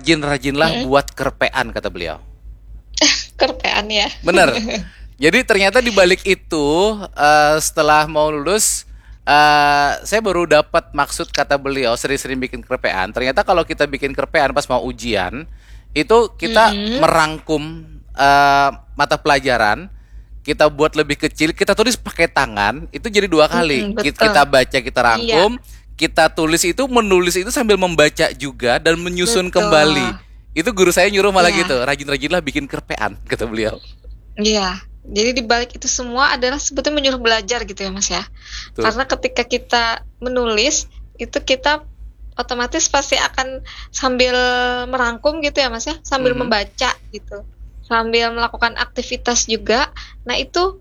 rajin-rajinlah buat kerpean, kata beliau. Kerpean ya. Bener. Jadi ternyata di balik itu setelah mau lulus saya baru dapat maksud kata beliau sering-sering bikin kerpean. Ternyata kalau kita bikin kerpean pas mau ujian itu kita merangkum mata pelajaran, kita buat lebih kecil, kita tulis pakai tangan, itu jadi 2 kali. Kita baca, kita rangkum, kita tulis itu, menulis itu sambil membaca juga dan menyusun kembali. Itu guru saya nyuruh malah gitu, rajin-rajinlah bikin kerpean, kata beliau. Iya. Jadi di balik itu semua adalah sebetulnya menyuruh belajar gitu ya Mas ya. Tuh. Karena ketika kita menulis itu kita otomatis pasti akan sambil merangkum gitu ya Mas ya, sambil membaca gitu, sambil melakukan aktivitas juga. Nah itu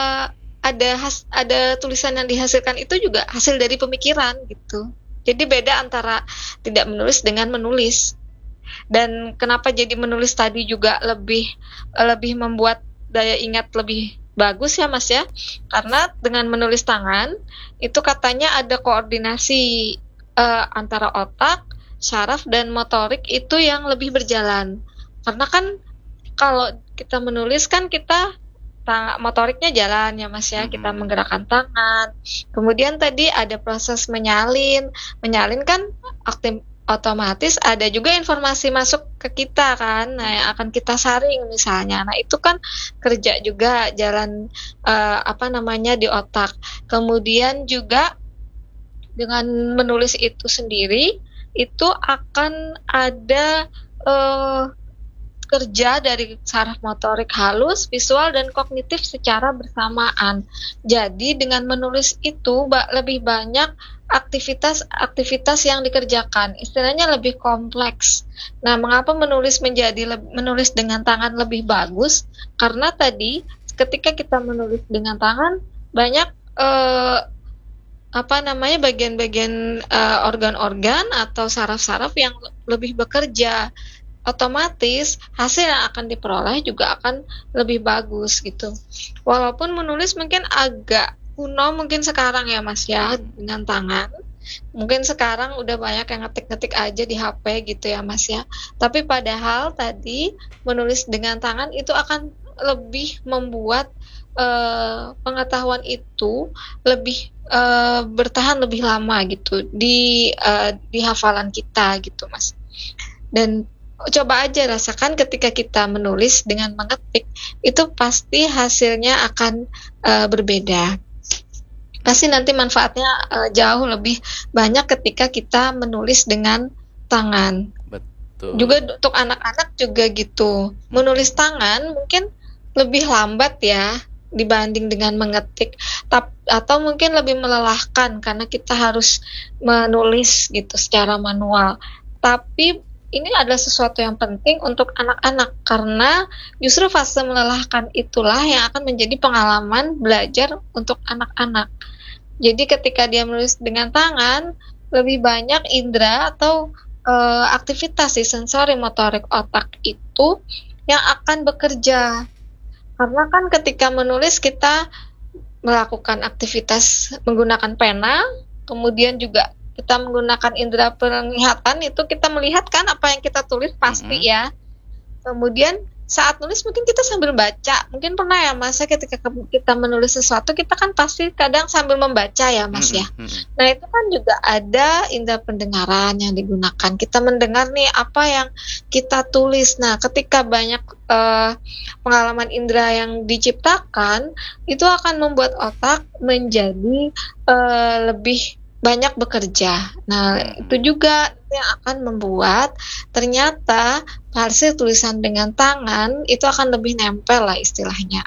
ada tulisan yang dihasilkan itu juga hasil dari pemikiran gitu. Jadi beda antara tidak menulis dengan menulis. Dan kenapa jadi menulis tadi juga lebih membuat daya ingat lebih bagus ya Mas ya, karena dengan menulis tangan itu katanya ada koordinasi antara otak, syaraf dan motorik itu yang lebih berjalan. Karena kan kalau kita menulis kan kita motoriknya jalan ya Mas ya, kita menggerakkan tangan. Kemudian tadi ada proses menyalin kan otomatis ada juga informasi masuk ke kita kan, nah yang akan kita saring misalnya. Nah itu kan kerja juga jalan di otak. Kemudian juga dengan menulis itu sendiri itu akan ada kerja dari saraf motorik halus, visual, dan kognitif secara bersamaan. Jadi dengan menulis itu lebih banyak aktivitas yang dikerjakan. Istilahnya lebih kompleks. Nah, mengapa menulis menulis dengan tangan lebih bagus? Karena tadi ketika kita menulis dengan tangan banyak bagian-bagian organ-organ atau saraf-saraf yang lebih bekerja. Otomatis hasil yang akan diperoleh juga akan lebih bagus gitu. Walaupun menulis mungkin agak kuno mungkin sekarang ya Mas ya dengan tangan. Mungkin sekarang udah banyak yang ngetik-ngetik aja di HP gitu ya Mas ya. Tapi padahal tadi menulis dengan tangan itu akan lebih membuat pengetahuan itu lebih bertahan lebih lama gitu di hafalan kita gitu Mas. Dan coba aja rasakan ketika kita menulis dengan mengetik, itu pasti hasilnya akan berbeda. Pasti nanti manfaatnya jauh lebih banyak ketika kita menulis dengan tangan. Betul. Juga untuk anak-anak juga gitu. Menulis tangan mungkin lebih lambat ya dibanding dengan mengetik, atau mungkin lebih melelahkan karena kita harus menulis gitu secara manual. Tapi ini adalah sesuatu yang penting untuk anak-anak karena justru fase melelahkan itulah yang akan menjadi pengalaman belajar untuk anak-anak. Jadi ketika dia menulis dengan tangan, lebih banyak indera atau aktivitas di sensori motorik otak itu yang akan bekerja. Karena kan ketika menulis kita melakukan aktivitas menggunakan pena, kemudian juga kita menggunakan indera penglihatan, itu kita melihat kan apa yang kita tulis pasti ya. Kemudian saat nulis mungkin kita sambil baca. Mungkin pernah ya Mas, ketika kita menulis sesuatu kita kan pasti kadang sambil membaca ya Mas ya. Nah itu kan juga ada indera pendengaran yang digunakan. Kita mendengar nih apa yang kita tulis. Nah ketika banyak pengalaman indera yang diciptakan, itu akan membuat otak menjadi lebih banyak bekerja. Nah, itu juga yang akan membuat ternyata hasil tulisan dengan tangan itu akan lebih nempel lah istilahnya.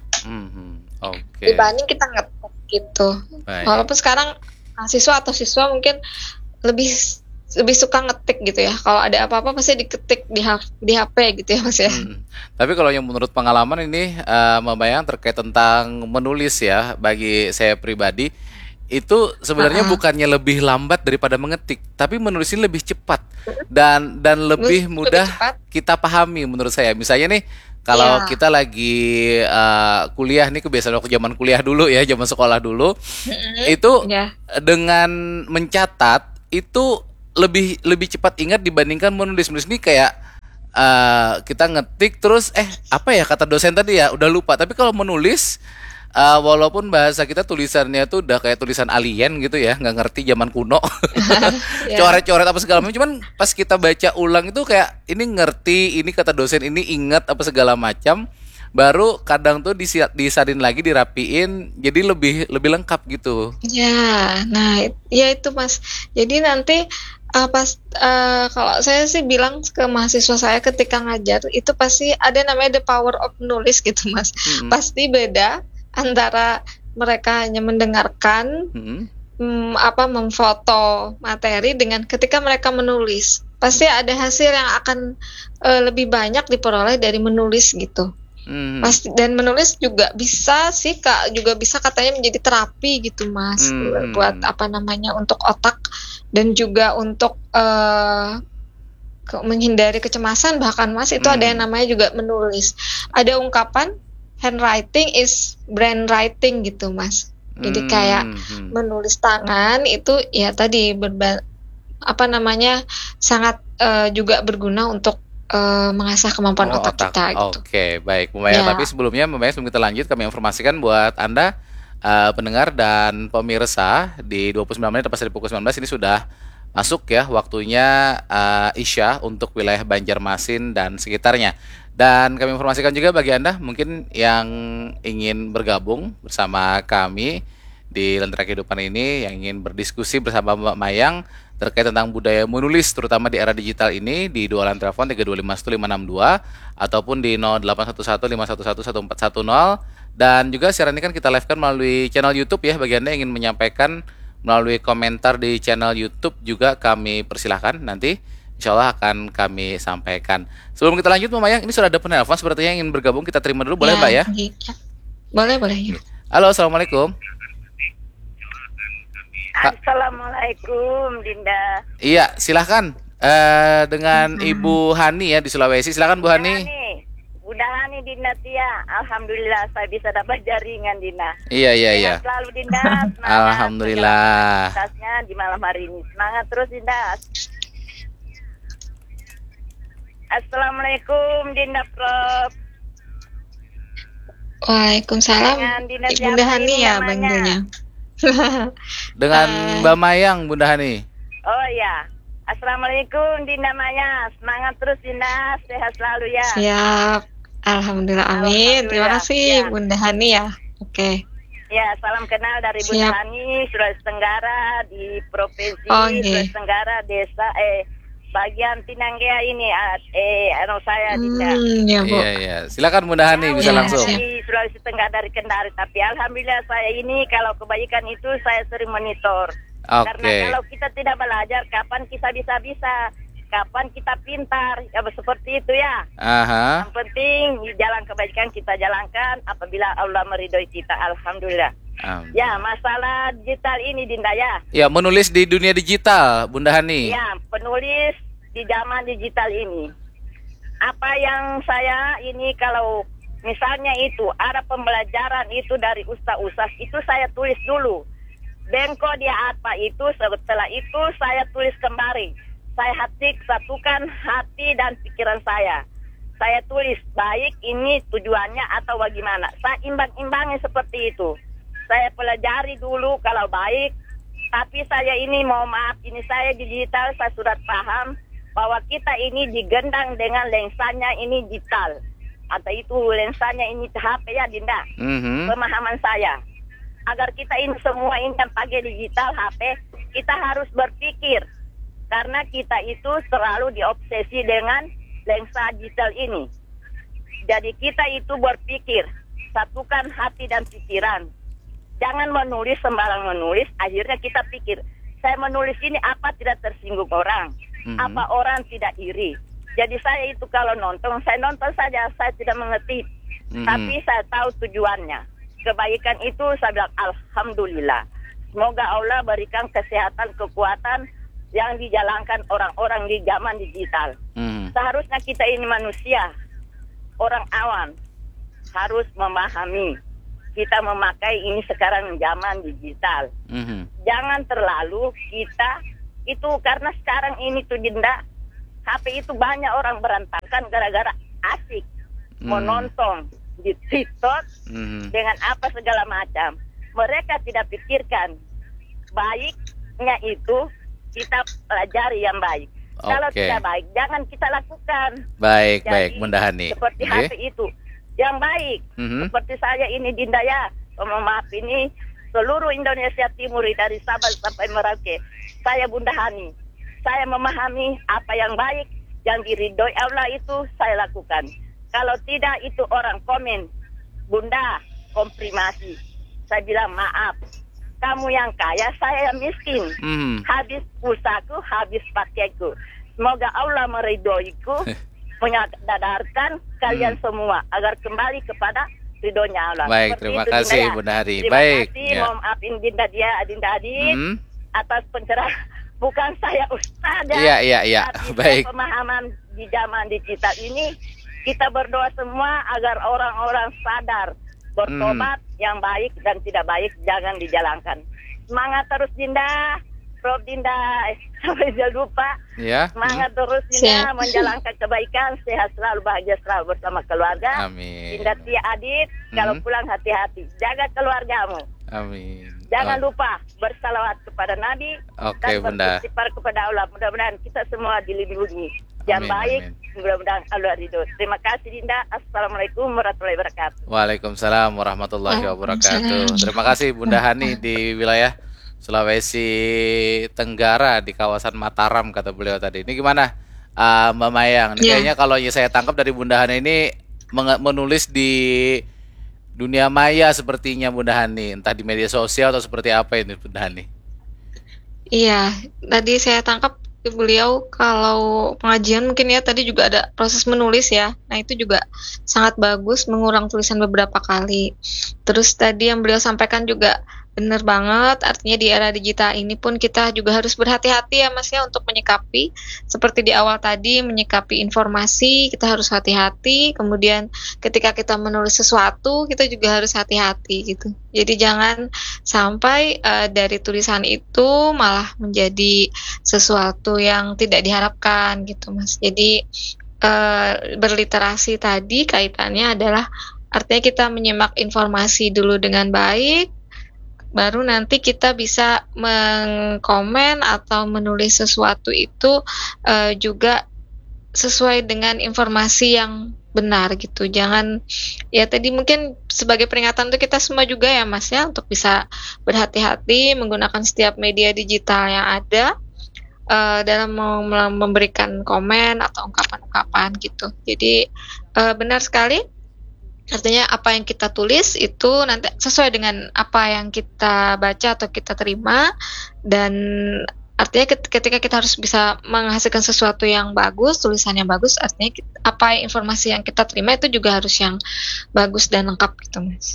Okay. Dibanding kita ngetik gitu. Baik. Walaupun sekarang mahasiswa atau siswa mungkin lebih suka ngetik gitu ya. Kalau ada apa-apa pasti diketik di HP gitu ya Mas ya. Tapi kalau yang menurut pengalaman ini Mbak Mayang terkait tentang menulis ya, bagi saya pribadi itu sebenarnya bukannya lebih lambat daripada mengetik, tapi menulis ini lebih cepat dan lebih mudah kita pahami menurut saya. Misalnya nih kalau kita lagi kuliah nih, kebiasaan waktu zaman kuliah dulu ya, zaman sekolah dulu, itu dengan mencatat itu lebih cepat ingat dibandingkan menulis. Menulis ini kayak kita ngetik terus apa ya kata dosen tadi ya udah lupa. Tapi kalau menulis walaupun bahasa kita tulisannya tuh udah kayak tulisan alien gitu ya, nggak ngerti zaman kuno, Ya. coret-coret apa segala macam. Cuman pas kita baca ulang itu kayak ini ngerti, ini kata dosen ini inget apa segala macam. Baru kadang tuh disalin lagi, dirapiin, jadi lebih lebih lengkap gitu. Ya, nah ya itu Mas. Jadi nanti kalau saya sih bilang ke mahasiswa saya ketika ngajar itu pasti ada namanya the power of nulis gitu Mas. Mm-mm. Pasti beda antara mereka hanya mendengarkan Mm-mm. memfoto materi dengan ketika mereka menulis. Pasti ada hasil yang akan lebih banyak diperoleh dari menulis gitu. Mm. Pasti, dan menulis juga bisa sih Kak, juga bisa katanya menjadi terapi gitu Mas, buat untuk otak dan juga untuk menghindari kecemasan bahkan Mas itu ada yang namanya juga menulis. Ada ungkapan handwriting is brain writing gitu Mas. Jadi kayak menulis tangan itu ya tadi sangat juga berguna untuk mengasah kemampuan otak kita gitu. Oke, baik Bu Maya. Ya. Tapi sebelum kita lanjut, kami informasikan buat Anda pendengar dan pemirsa di 29 menit tepat dari pukul 19 ini sudah masuk ya waktunya Isya untuk wilayah Banjarmasin dan sekitarnya. Dan kami informasikan juga bagi Anda mungkin yang ingin bergabung bersama kami di Lentera Kehidupan ini, yang ingin berdiskusi bersama Mbak Mayang terkait tentang budaya menulis terutama di era digital ini di dua line telepon 3251 ataupun di 081151111410. Dan juga siaran ini kan kita live-kan melalui channel YouTube ya. Bagi Anda yang ingin menyampaikan melalui komentar di channel YouTube juga kami persilahkan, nanti insya Allah akan kami sampaikan. Sebelum kita lanjut Mbak Mayang, ini sudah ada penelpon sepertinya yang ingin bergabung, kita terima dulu boleh Mbak ya? Boleh ya. Halo, Assalamualaikum. Assalamualaikum Dinda. Iya, silahkan dengan Ibu Hani ya di Sulawesi. Silakan Bu Hani. Bunda Hani Dinda Tia. Alhamdulillah saya bisa dapat jaringan Dinda. Iya. Sehat selalu Dinda. Semangat. Alhamdulillah. Aktivitasnya di malam hari ini. Semangat terus Dinda. Assalamualaikum Dinda Prof. Waalaikumsalam. Bunda Hani ya bangganya. Dengan Mbak Mayang, Bunda Hani. Oh ya. Assalamualaikum Dinda Maya. Semangat terus Dinda. Sehat selalu ya. Siap. Alhamdulillah, amin. Terima kasih ya. Bunda Hani ya. Oke. Ya, salam kenal dari Bunda Hani, Sulawesi Tenggara di Provinsi Sulawesi Tenggara, desa bagian Tinanggea ini saya Dinda. Ya, Bu. Iya. Silakan Bunda Hani bisa langsung. Di Sulawesi Tenggara dari Kendari, tapi alhamdulillah saya ini kalau kebaikan itu saya sering monitor. Karena kalau kita tidak belajar, kapan kita bisa? Kapan kita pintar? Ya seperti itu ya. Yang penting jalan kebaikan kita jalankan apabila Allah meridhoi kita. Alhamdulillah. Ya, masalah digital ini Dinda ya. Ya, menulis di dunia digital, Bunda Hani. Ya, penulis di zaman digital ini. Apa yang saya ini kalau misalnya itu ada pembelajaran itu dari ustaz-ustaz itu saya tulis dulu. Bengko dia apa itu, setelah itu saya tulis kembali. Saya satukan hati dan pikiran saya. Saya tulis baik ini tujuannya atau bagaimana. Saya imbang-imbangi seperti itu. Saya pelajari dulu kalau baik. Tapi saya ini mohon maaf, ini saya digital, saya sudah paham bahwa kita ini digendang dengan lensanya ini digital. Atau itu lensanya ini HP ya Dinda. Pemahaman saya. Agar kita ini semua ini yang pakai digital HP, kita harus berpikir. Karena kita itu selalu diobsesi dengan lensa digital ini. Jadi kita itu berpikir, satukan hati dan pikiran. Jangan menulis sembarang menulis, akhirnya kita pikir, saya menulis ini apa tidak tersinggung orang? Apa orang tidak iri? Jadi saya itu kalau nonton, saya nonton saja, saya tidak mengerti. Tapi saya tahu tujuannya. Kebaikan itu saya bilang alhamdulillah. Semoga Allah berikan kesehatan, kekuatan yang dijalankan orang-orang di zaman digital. Seharusnya kita ini manusia, orang awam, harus memahami kita memakai ini sekarang zaman digital. Jangan terlalu kita itu karena sekarang ini tuh Dinda HP itu banyak orang berantakan gara-gara asik menonton di TikTok dengan apa segala macam. Mereka tidak pikirkan baiknya itu kita pelajari yang baik. Kalau tidak baik, jangan kita lakukan. Baik, Jadi, baik, Bunda Hani. Seperti HP itu, yang baik. Seperti saya ini Dinda ya, maaf ini seluruh Indonesia Timur dari Sabah sampai Merauke. Saya Bunda Hani. Saya memahami apa yang baik, yang diridhoi Allah itu saya lakukan. Kalau tidak itu orang komen, Bunda, komprimasi. Saya bilang maaf, kamu yang kaya, saya yang miskin. Habis pulsaku, habis pakaiku. Semoga Allah meridhoiku, menyadarkan kalian semua agar kembali kepada ridhonya Allah. Baik, Seperti terima itu, kasih Dinda, ya. Bunda Hari. Terima Baik. kasih, Ya. mohon maafin Dinda Adit atas pencerahan. Bukan saya ustazah. Iya. Tapi Baik. pemahaman di zaman digital ini, kita berdoa semua agar orang-orang sadar bertobat yang baik dan tidak baik jangan dijalankan. Semangat terus Dinda, Prof Dinda, sampai jangan lupa. Ya. Semangat terus Dinda menjalankan kebaikan, sehat selalu, bahagia selalu bersama keluarga. Amin. Dinda Tia Adit, kalau pulang hati-hati, jaga keluargamu. Amin. Jangan lupa bersalawat kepada Nabi Oke, dan Bunda. beristighfar kepada Allah. Mudah-mudahan kita semua dilindungi. Yang Amin, baik, amin. mudah-mudahan Allah ridho. Terima kasih Dinda. Assalamualaikum warahmatullahi wabarakatuh. Waalaikumsalam warahmatullahi wabarakatuh. Terima kasih Bunda Hani di wilayah Sulawesi Tenggara di kawasan Mataram kata beliau tadi. Ini gimana Mbak Mayang? Ini kayaknya kalau saya tangkap dari Bunda Hani ini menulis di dunia maya sepertinya Bunda Hani, entah di media sosial atau seperti apa ini Bunda Hani. Iya, tadi saya tangkap beliau kalau pengajian mungkin ya tadi juga ada proses menulis ya. Nah itu juga sangat bagus, mengulang tulisan beberapa kali. Terus tadi yang beliau sampaikan juga benar banget, artinya di era digital ini pun kita juga harus berhati-hati ya Mas ya untuk menyikapi. Seperti di awal tadi, menyikapi informasi, kita harus hati-hati. Kemudian ketika kita menulis sesuatu, kita juga harus hati-hati gitu. Jadi jangan sampai dari tulisan itu malah menjadi sesuatu yang tidak diharapkan gitu Mas. Jadi berliterasi tadi kaitannya adalah artinya kita menyimak informasi dulu dengan baik, baru nanti kita bisa mengkomen atau menulis sesuatu itu juga sesuai dengan informasi yang benar gitu. Jangan ya tadi mungkin sebagai peringatan untuk kita semua juga ya Mas ya, untuk bisa berhati-hati menggunakan setiap media digital yang ada dalam memberikan komen atau ungkapan-ungkapan gitu. Jadi benar sekali. Artinya apa yang kita tulis itu nanti sesuai dengan apa yang kita baca atau kita terima, dan artinya ketika kita harus bisa menghasilkan sesuatu yang bagus, tulisan yang bagus, artinya apa informasi yang kita terima itu juga harus yang bagus dan lengkap gitu Mas.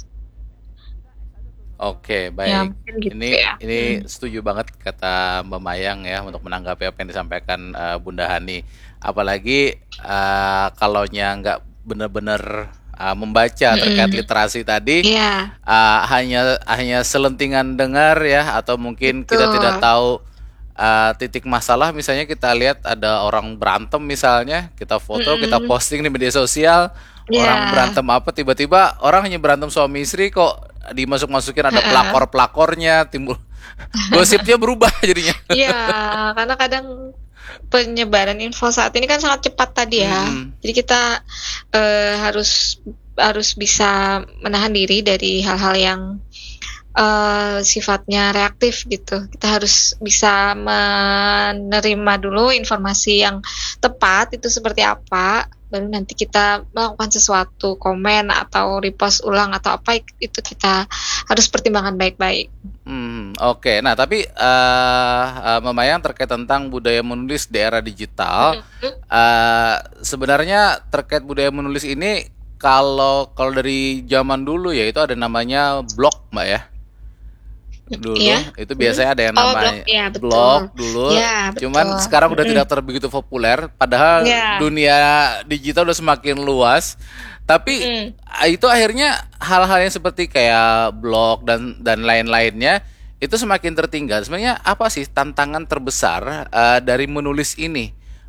Oke, baik. Ya, mungkin gitu ini setuju banget kata Mbak Mayang ya untuk menanggapi apa yang disampaikan Bunda Hani. Apalagi kalaunya nggak benar-benar membaca terkait literasi tadi, hanya selentingan dengar ya, atau mungkin kita tidak tahu titik masalah. Misalnya kita lihat ada orang berantem misalnya, kita foto, kita posting di media sosial, orang berantem apa, tiba-tiba orang hanya berantem suami istri kok dimasuk-masukin ada pelakor-pelakornya, timbul gosipnya berubah jadinya. Iya, karena kadang penyebaran info saat ini kan sangat cepat tadi ya. Jadi kita harus bisa menahan diri dari hal-hal yang sifatnya reaktif gitu. Kita harus bisa menerima dulu informasi yang tepat itu seperti apa, baru nanti kita melakukan sesuatu, komen atau repost ulang atau apa, itu kita harus pertimbangkan baik-baik. Oke. Nah tapi Memayang terkait tentang budaya menulis di era digital, sebenarnya terkait budaya menulis ini kalau dari zaman dulu ya itu ada namanya blog Mbak ya. Dulu itu biasanya ada yang namanya blog dulu, cuman sekarang udah tidak begitu populer, padahal dunia digital udah semakin luas. Tapi itu akhirnya hal-hal yang seperti kayak blog dan lain-lainnya itu semakin tertinggal. Sebenarnya apa sih tantangan terbesar dari menulis ini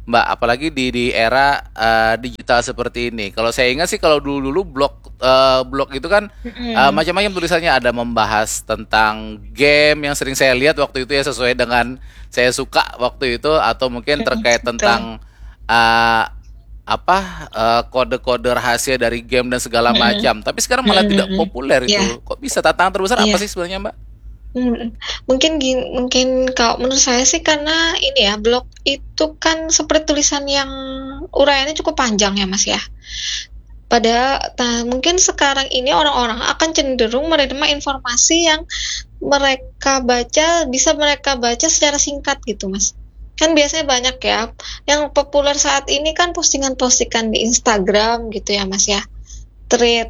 Mbak, apalagi di era digital seperti ini. Kalau saya ingat sih kalau dulu-dulu blog itu kan Mm-mm. macam-macam tulisannya, ada membahas tentang game yang sering saya lihat waktu itu ya, sesuai dengan saya suka waktu itu, atau mungkin terkait Betul. tentang eh, kode-kode rahasia dari game dan segala Mm-mm. macam. Tapi sekarang malah tidak Mm-mm. populer Ya, itu. Kok bisa? Tantangan terbesar apa iya. sih sebenarnya, Mbak? Mungkin kalau menurut saya sih karena ini ya, blog itu kan seperti tulisan yang uraiannya cukup panjang ya, Mas, ya. Mungkin sekarang ini orang-orang akan cenderung menerima informasi yang bisa mereka baca secara singkat gitu, Mas. Kan biasanya banyak ya, yang populer saat ini kan postingan-postingan di Instagram gitu ya, Mas, ya. Thread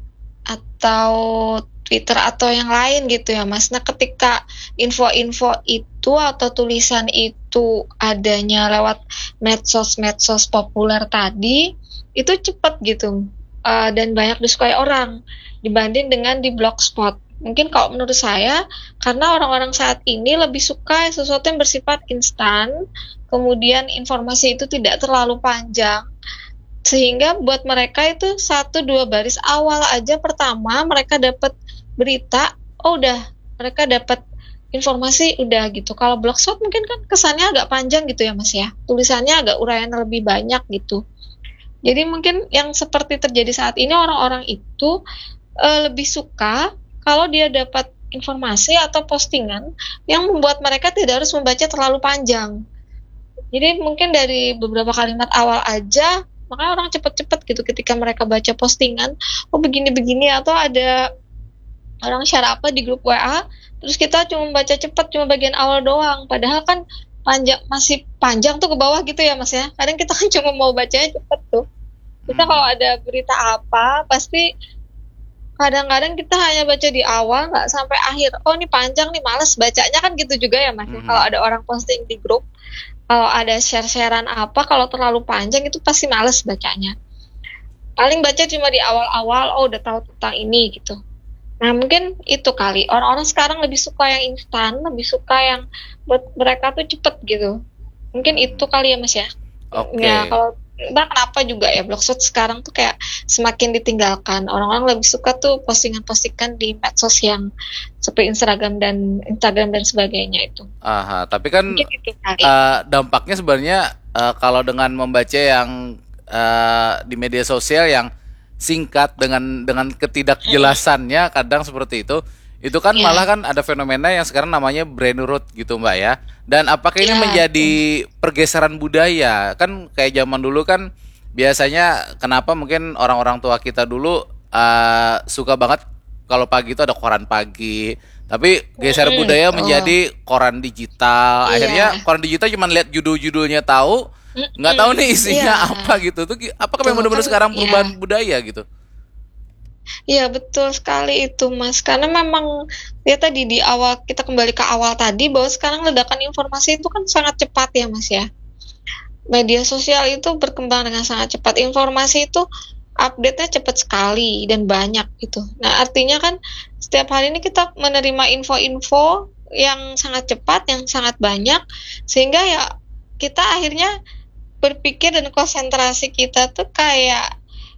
atau Twitter atau yang lain gitu ya, Mas. Nah, ketika info-info itu atau tulisan itu adanya lewat medsos-medsos populer tadi, itu cepat gitu, dan banyak disukai orang dibanding dengan di blogspot. Mungkin kalau menurut saya, karena orang-orang saat ini lebih suka sesuatu yang bersifat instan, kemudian informasi itu tidak terlalu panjang, sehingga buat mereka itu satu dua baris awal aja pertama mereka dapat berita, oh udah mereka dapat informasi udah gitu. Kalau blogspot mungkin kan kesannya agak panjang gitu ya, Mas, ya. Tulisannya agak uraian lebih banyak gitu. Jadi mungkin yang seperti terjadi saat ini orang-orang itu lebih suka kalau dia dapat informasi atau postingan yang membuat mereka tidak harus membaca terlalu panjang. Jadi mungkin dari beberapa kalimat awal aja, makanya orang cepet-cepet gitu ketika mereka baca postingan, oh begini-begini, atau ada orang share apa di grup WA, terus kita cuma baca cepet, cuma bagian awal doang. Padahal kan masih panjang tuh ke bawah gitu ya, Mas, ya. Kadang kita kan cuma mau bacanya cepet tuh. Kita kalau Hmm. ada berita apa, pasti kadang-kadang kita hanya baca di awal, nggak sampai akhir. Oh ini panjang nih, males bacanya kan gitu juga ya, Mas, ya. Kalau Mhm. ada orang posting di grup, kalau ada share-sharean apa, kalau terlalu panjang itu pasti males bacanya. Paling baca cuma di awal-awal, oh udah tahu tentang ini gitu. Nah mungkin itu kali, orang-orang sekarang lebih suka yang instan, lebih suka yang buat mereka tuh cepet gitu. Mungkin itu Mhm. kali ya, Mas, ya. Ya Oke. kalau entah kenapa juga ya blogspot sekarang tuh kayak semakin ditinggalkan. Orang-orang lebih suka tuh postingan-postingan di medsos yang seperti Instagram dan sebagainya itu. Aha, tapi kan Mungkin itu kali. dampaknya sebenarnya kalau dengan membaca yang di media sosial yang singkat dengan Mm-mm. ketidakjelasannya kadang seperti itu kan malah Ya, kan ada fenomena yang sekarang namanya brain rot gitu, Mbak ya. Dan apakah ini ya, menjadi betul. pergeseran budaya? Kan kayak zaman dulu kan biasanya kenapa mungkin orang-orang tua kita dulu suka banget kalau pagi itu ada koran pagi. Tapi geser budaya Betul. menjadi koran digital. Akhirnya Iya. koran digital cuma lihat judul-judulnya tahu, nggak tahu nih Iya, isinya apa gitu. Tuh apakah betul memang kan benar-benar sekarang ya. perubahan budaya gitu? Iya, betul sekali itu, Mas. Karena memang ya tadi di awal kita kembali ke awal tadi bahwa sekarang ledakan informasi itu kan sangat cepat ya, Mas, ya. Media sosial itu berkembang dengan sangat cepat. Informasi itu update-nya cepat sekali dan banyak gitu. Nah, artinya kan setiap hari ini kita menerima info-info yang sangat cepat, yang sangat banyak, sehingga ya kita akhirnya berpikir dan konsentrasi kita tuh kayak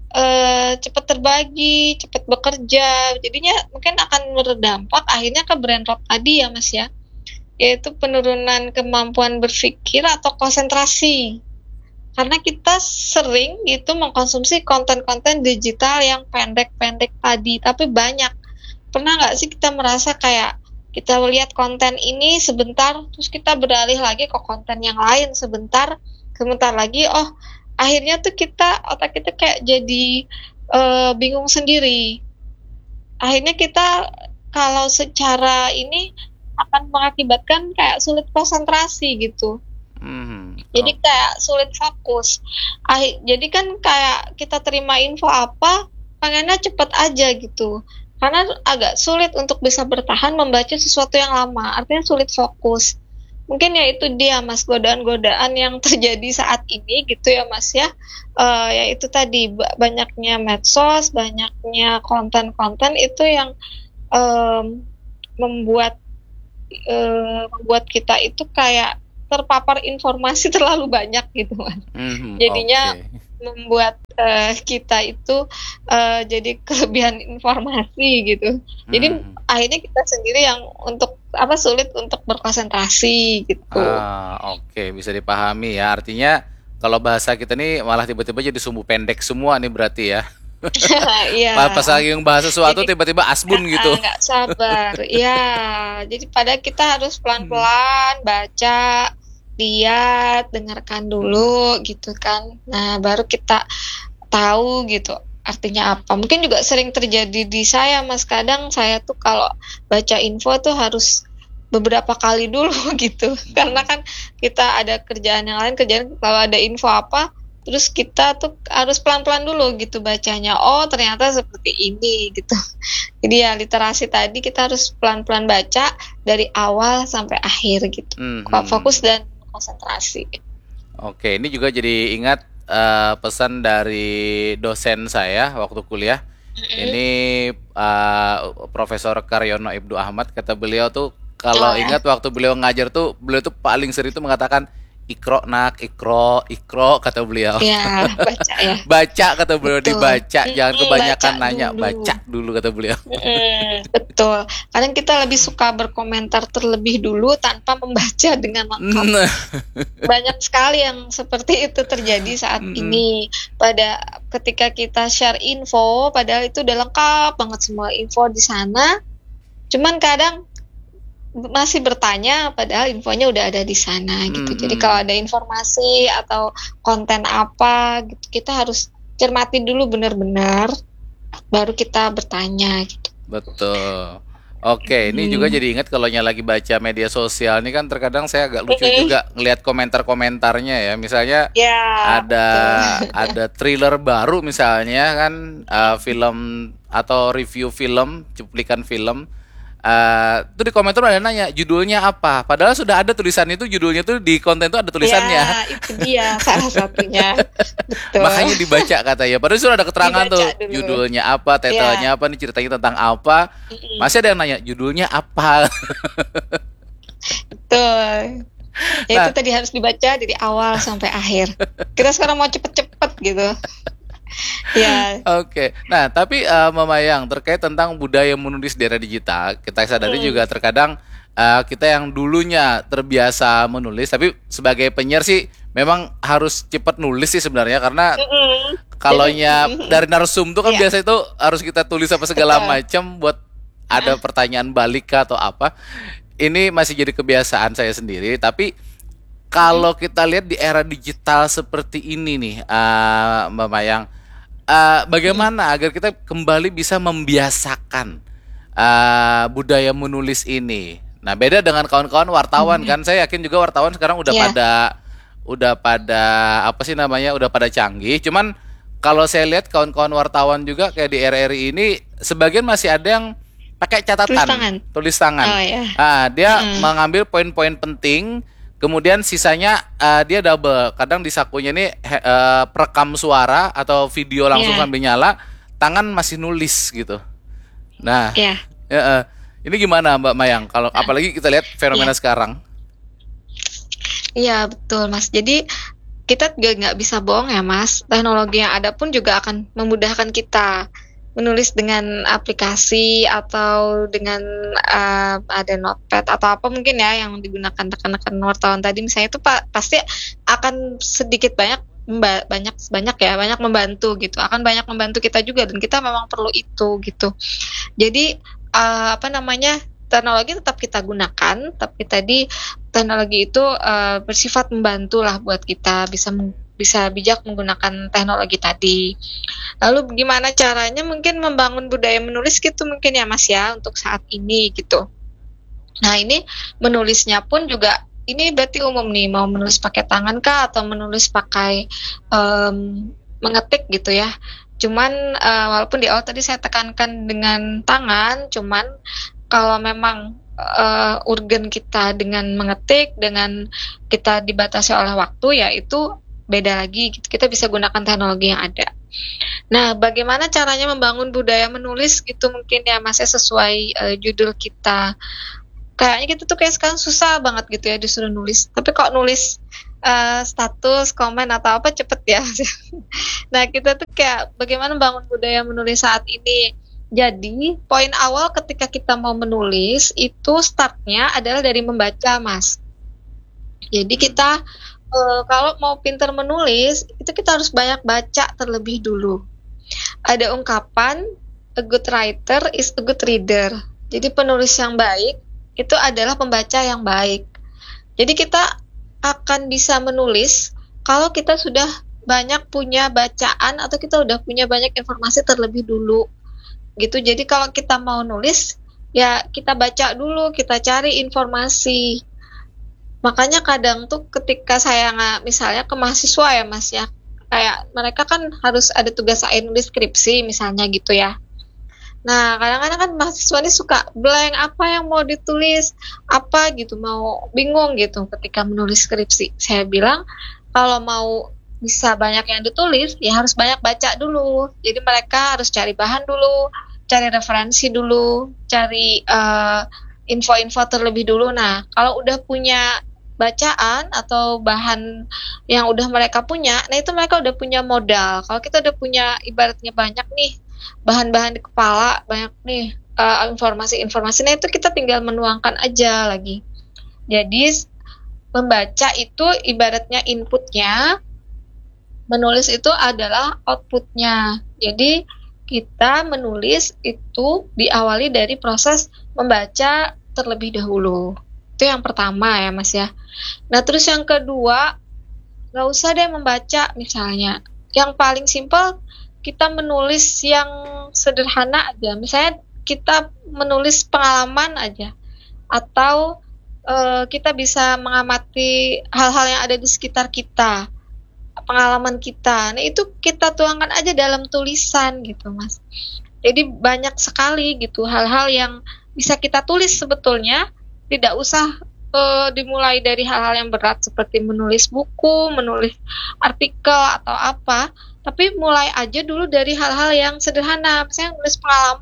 cepat terbagi, cepat bekerja. Jadinya mungkin akan berdampak akhirnya ke brain rot tadi ya, Mas, ya. Yaitu penurunan kemampuan berpikir atau konsentrasi. Karena kita sering gitu mengkonsumsi konten-konten digital yang pendek-pendek tadi, tapi banyak. Pernah nggak sih kita merasa kayak kita lihat konten ini sebentar, terus kita beralih lagi ke konten yang lain sebentar, sebentar lagi, oh akhirnya tuh otak kita kayak jadi bingung sendiri. Akhirnya kita kalau secara ini akan mengakibatkan kayak sulit konsentrasi gitu. Hmm, Jadi oke. kayak sulit fokus. Jadi kan kayak kita terima info apa, pengennya cepet aja gitu. Karena agak sulit untuk bisa bertahan membaca sesuatu yang lama, artinya sulit fokus. Mungkin ya itu dia, Mas, godaan-godaan yang terjadi saat ini gitu ya, Mas, ya. Ya itu tadi banyaknya medsos, banyaknya konten-konten itu yang em, membuat membuat kita itu kayak terpapar informasi terlalu banyak gitu Mas. Jadinya membuat kita itu jadi kelebihan informasi gitu. Jadi akhirnya kita sendiri yang sulit untuk berkonsentrasi gitu. Oke, bisa dipahami ya. Artinya kalau bahasa kita nih malah tiba-tiba jadi sumbu pendek semua nih berarti ya. Iya. Pas lagi bahas sesuatu tiba-tiba asbun gitu. Nggak sabar. Ya, jadi padahal kita harus pelan-pelan baca, lihat, dengarkan dulu gitu kan. Nah, baru kita tahu gitu artinya apa. Mungkin juga sering terjadi di saya Mas, kadang saya tuh kalau baca info tuh harus beberapa kali dulu gitu. Karena kan kita ada kerjaan yang lain, kalau ada info apa, terus kita tuh harus pelan-pelan dulu gitu bacanya. Oh, ternyata seperti ini gitu. Jadi ya literasi tadi kita harus pelan-pelan baca dari awal sampai akhir gitu. Fokus dan konsentrasi. Oke, ini juga jadi ingat pesan dari dosen saya waktu kuliah. Ini Profesor Karyono Ibnu Ahmad, kata beliau tuh kalau ingat waktu beliau ngajar tuh, beliau tuh paling sering tuh mengatakan ikro nak, ikro kata beliau. Iya, baca ya. Baca kata beliau, dibaca, jangan kebanyakan baca nanya, dulu. baca dulu kata beliau. Betul. Kadang kita lebih suka berkomentar terlebih dulu tanpa membaca dengan lengkap. Banyak sekali yang seperti itu terjadi saat ini. Ketika kita share info, padahal itu udah lengkap banget semua info di sana. Cuman kadang masih bertanya padahal infonya udah ada di sana gitu. Jadi kalau ada informasi atau konten apa gitu, kita harus cermati dulu benar-benar baru kita bertanya gitu. Betul. Oke, ini juga jadi ingat kalau lagi baca media sosial ini kan terkadang saya agak lucu juga ngelihat komentar-komentarnya ya. Misalnya ada thriller baru misalnya kan, film atau review film, cuplikan film. Itu di komentar ada nanya judulnya apa, padahal sudah ada tulisan itu, judulnya tuh di konten itu ada tulisannya. Ya, itu dia salah satunya. Betul. Makanya dibaca katanya, padahal sudah ada keterangan tuh dulu. Judulnya apa, titlenya apa, nih ceritanya tentang apa. Masih ada yang nanya judulnya apa. Betul. Ya itu tadi harus dibaca dari awal sampai akhir. Kita sekarang mau cepet-cepet gitu. Ya. Oke. Nah, tapi Mamayang, terkait tentang budaya menulis di era digital, kita sadari juga terkadang kita yang dulunya terbiasa menulis, tapi sebagai penyiar sih memang harus cepat nulis sih sebenarnya, karena kalaunya dari narsum tuh kan biasa itu harus kita tulis apa segala macam buat ada pertanyaan balik atau apa. Ini masih jadi kebiasaan saya sendiri, tapi kalau kita lihat di era digital seperti ini nih, Mbak Mayang, bagaimana agar kita kembali bisa membiasakan budaya menulis ini? Nah, beda dengan kawan-kawan wartawan kan, saya yakin juga wartawan sekarang udah pada apa sih namanya, udah pada canggih. Cuman kalau saya lihat kawan-kawan wartawan juga kayak di RRI ini, sebagian masih ada yang pakai catatan, tulis tangan. Oh, yeah. Dia mengambil poin-poin penting. Kemudian sisanya dia double. Kadang di sakunya ini perekam suara atau video langsung sambil nyala, tangan masih nulis gitu. Nah, ini gimana Mbak Mayang? Kalau apalagi kita lihat fenomena sekarang. Iya betul Mas. Jadi kita juga nggak bisa bohong ya Mas. Teknologi yang ada pun juga akan memudahkan kita menulis dengan aplikasi atau dengan ada notepad atau apa mungkin ya yang digunakan rekan-rekan wartawan tadi misalnya, itu pasti akan sedikit banyak membantu gitu, akan banyak membantu kita juga, dan kita memang perlu itu gitu. Jadi teknologi tetap kita gunakan, tapi tadi teknologi itu bersifat membantu lah buat kita bisa bijak menggunakan teknologi tadi. Lalu gimana caranya mungkin membangun budaya menulis gitu mungkin ya Mas ya untuk saat ini gitu. Nah ini menulisnya pun juga ini berarti umum nih, mau menulis pakai tangan kah atau menulis pakai mengetik gitu ya. Cuman walaupun di awal tadi saya tekankan dengan tangan, cuman kalau memang urgen kita dengan mengetik, dengan kita dibatasi oleh waktu, ya itu beda lagi gitu. Kita bisa gunakan teknologi yang ada. Nah, bagaimana caranya membangun budaya menulis gitu mungkin ya Mas, sesuai judul kita kayaknya kita tuh kayak sekarang susah banget gitu ya disuruh nulis. Tapi kok nulis status, komen atau apa cepet ya. Nah, kita tuh kayak bagaimana bangun budaya menulis saat ini. Jadi, poin awal ketika kita mau menulis itu startnya adalah dari membaca, Mas. Jadi kita kalau mau pintar menulis itu kita harus banyak baca terlebih dulu. Ada ungkapan a good writer is a good reader. Jadi penulis yang baik itu adalah pembaca yang baik. Jadi kita akan bisa menulis kalau kita sudah banyak punya bacaan atau kita udah punya banyak informasi terlebih dulu. Gitu. Jadi kalau kita mau nulis ya kita baca dulu, kita cari informasi. Makanya kadang tuh ketika saya misalnya ke mahasiswa ya Mas ya, kayak mereka kan harus ada tugas nulis skripsi misalnya gitu ya. Nah kadang-kadang kan mahasiswa ini suka blank apa yang mau ditulis, apa gitu, mau bingung gitu ketika menulis skripsi. Saya bilang kalau mau bisa banyak yang ditulis ya harus banyak baca dulu. Jadi mereka harus cari bahan dulu, cari referensi dulu, cari info-info terlebih dulu. Nah kalau udah punya bacaan atau bahan yang udah mereka punya, nah itu mereka udah punya modal. Kalau kita udah punya ibaratnya banyak nih bahan-bahan di kepala, banyak nih informasi-informasi, nah itu kita tinggal menuangkan aja lagi. Jadi membaca itu ibaratnya inputnya, menulis itu adalah outputnya. Jadi kita menulis itu diawali dari proses membaca terlebih dahulu. Itu yang pertama ya Mas ya. Nah terus yang kedua, gak usah deh membaca misalnya. Yang paling simpel kita menulis yang sederhana aja. Misalnya kita menulis pengalaman aja. Atau kita bisa mengamati hal-hal yang ada di sekitar kita. Pengalaman kita. Nah itu kita tuangkan aja dalam tulisan gitu Mas. Jadi banyak sekali gitu hal-hal yang bisa kita tulis sebetulnya. Tidak usah dimulai dari hal-hal yang berat seperti menulis buku, menulis artikel atau apa, tapi mulai aja dulu dari hal-hal yang sederhana. Misalnya nulis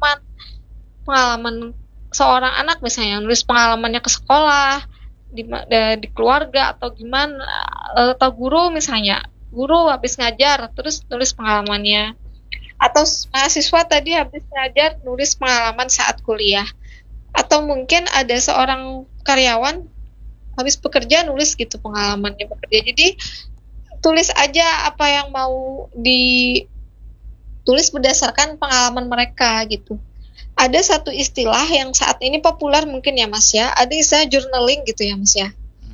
pengalaman seorang anak misalnya, nulis pengalamannya ke sekolah, di keluarga atau gimana, atau guru misalnya, guru habis ngajar terus nulis pengalamannya, atau mahasiswa tadi habis ngajar nulis pengalaman saat kuliah. Atau mungkin ada seorang karyawan habis bekerja nulis gitu pengalamannya bekerja. Jadi tulis aja apa yang mau ditulis berdasarkan pengalaman mereka gitu. Ada satu istilah yang saat ini populer mungkin ya Mas ya, ada istilah journaling gitu ya Mas ya.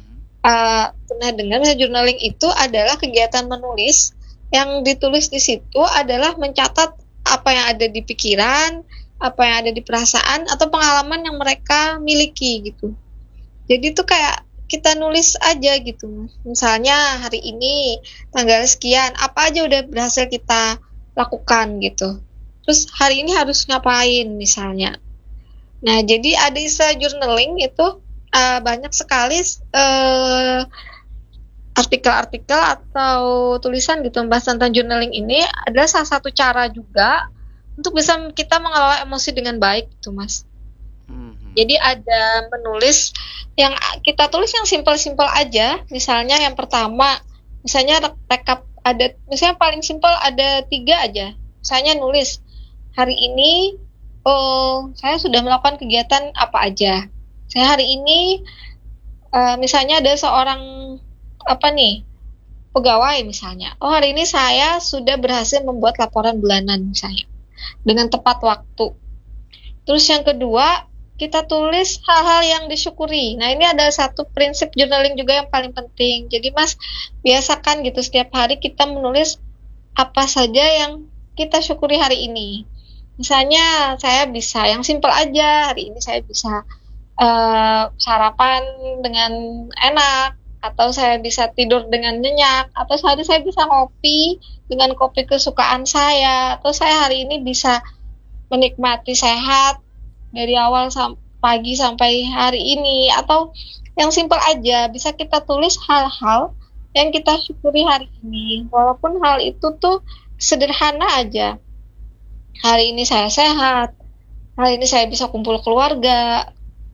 Pernah dengar misalnya journaling itu adalah kegiatan menulis yang ditulis di situ adalah mencatat apa yang ada di pikiran, apa yang ada di perasaan atau pengalaman yang mereka miliki gitu. Jadi itu kayak kita nulis aja gitu. Misalnya hari ini tanggal sekian apa aja udah berhasil kita lakukan gitu. Terus hari ini harus ngapain misalnya. Nah jadi ada istilah journaling itu banyak sekali artikel-artikel atau tulisan gitu membahas tentang journaling ini adalah salah satu cara juga untuk bisa kita mengelola emosi dengan baik gitu Mas. Jadi ada menulis yang kita tulis yang simpel-simpel aja. Misalnya yang pertama, misalnya rekap ada, misalnya paling simpel ada 3 aja. Misalnya nulis hari ini, saya sudah melakukan kegiatan apa aja. Saya hari ini, misalnya ada seorang pegawai misalnya. Hari ini saya sudah berhasil membuat laporan bulanan misalnya. Dengan tepat waktu. Terus yang kedua, kita tulis hal-hal yang disyukuri. Nah ini ada satu prinsip journaling juga yang paling penting. Jadi Mas, biasakan gitu setiap hari kita menulis apa saja yang kita syukuri hari ini. Misalnya saya bisa, yang simpel aja, hari ini saya bisa sarapan dengan enak, atau saya bisa tidur dengan nyenyak, atau hari saya bisa ngopi dengan kopi kesukaan saya, atau saya hari ini bisa menikmati sehat dari awal pagi sampai hari ini, atau yang simpel aja bisa kita tulis hal-hal yang kita syukuri hari ini, walaupun hal itu tuh sederhana aja. Hari ini saya sehat, hari ini saya bisa kumpul keluarga,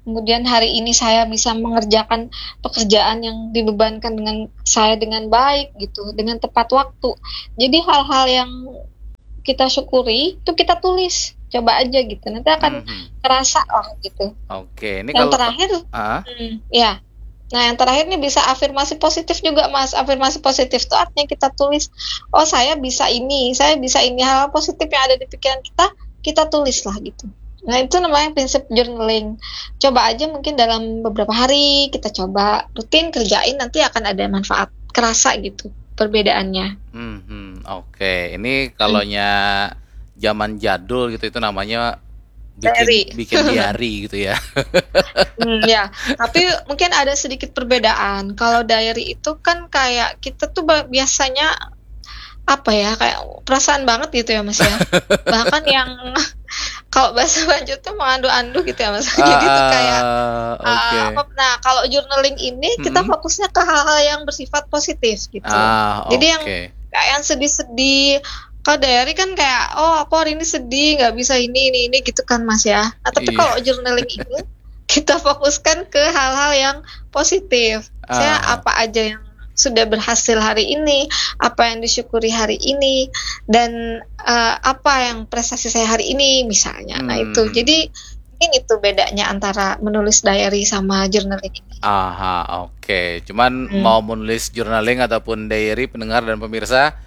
kemudian hari ini saya bisa mengerjakan pekerjaan yang dibebankan dengan saya dengan baik gitu, dengan tepat waktu. Jadi hal-hal yang kita syukuri itu kita tulis, coba aja gitu, nanti akan terasa lah gitu. Oke, ini Yang kalau terakhir, ya. Nah, yang terakhir nih bisa afirmasi positif juga, Mas. Afirmasi positif itu artinya kita tulis, oh saya bisa ini, hal positif yang ada di pikiran kita tulis lah gitu. Nah, itu namanya prinsip journaling. Coba aja mungkin dalam beberapa hari kita coba rutin kerjain, nanti akan ada manfaat kerasa gitu perbedaannya. Oke, ini kalonya zaman jadul gitu itu namanya Diary. bikin diary gitu ya. Ya, tapi mungkin ada sedikit perbedaan. Kalau diary itu kan kayak kita tuh biasanya apa ya, kayak perasaan banget gitu ya Mas ya. Bahkan yang kalau bahasa Banjar tuh mengandu-andu gitu ya Mas. Jadi tuh kayak Oke. nah kalau journaling ini kita fokusnya ke hal-hal yang bersifat positif gitu. Jadi yang kayak yang sedih-sedih, kalau diary kan kayak, oh aku hari ini sedih, nggak bisa ini gitu kan Mas ya. Nah, tapi kalau journaling ini kita fokuskan ke hal-hal yang positif. Saya apa aja yang sudah berhasil hari ini, apa yang disyukuri hari ini, dan apa yang prestasi saya hari ini misalnya. Nah itu, jadi mungkin itu bedanya antara menulis diary sama journaling ini. Oke. Cuman mau menulis journaling ataupun diary, pendengar dan pemirsa,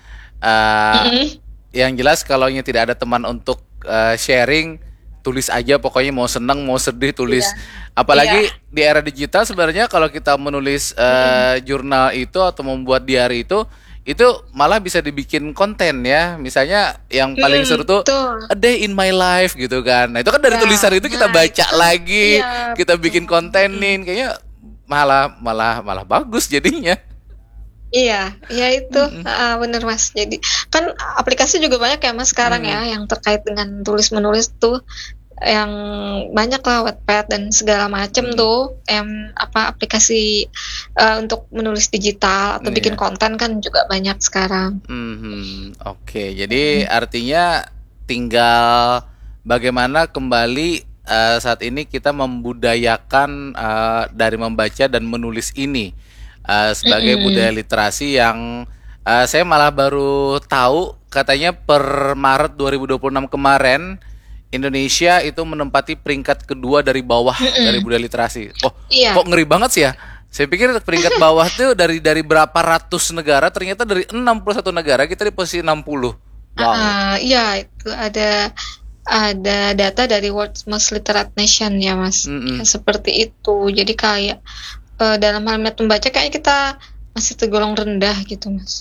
yang jelas kalau tidak ada teman untuk sharing, tulis aja pokoknya, mau senang mau sedih tulis. Apalagi di era digital sebenarnya kalau kita menulis jurnal itu atau membuat diary itu malah bisa dibikin konten ya. Misalnya yang paling seru tuh a day in my life gitu kan. Nah itu kan dari tulisan itu kita baca lagi, kita bikin kontenin, kayaknya malah bagus jadinya. Iya, ya itu bener Mas. Jadi kan aplikasi juga banyak ya Mas sekarang ya yang terkait dengan tulis menulis tuh, yang banyak lah, Wattpad dan segala macem tuh, yang aplikasi untuk menulis digital atau bikin konten kan juga banyak sekarang. Oke, jadi artinya tinggal bagaimana kembali saat ini kita membudayakan dari membaca dan menulis ini sebagai budaya literasi yang saya malah baru tahu katanya per Maret 2026 kemarin Indonesia itu menempati peringkat kedua dari bawah dari budaya literasi. Kok ngeri banget sih ya? Saya pikir peringkat bawah tuh dari berapa ratus negara, ternyata dari 61 negara kita di posisi 60. Wow. Iya, itu ada data dari World Most Literate Nation ya Mas. Seperti itu. Jadi kayak dalam hal minat membaca kayaknya kita masih tergolong rendah gitu Mas.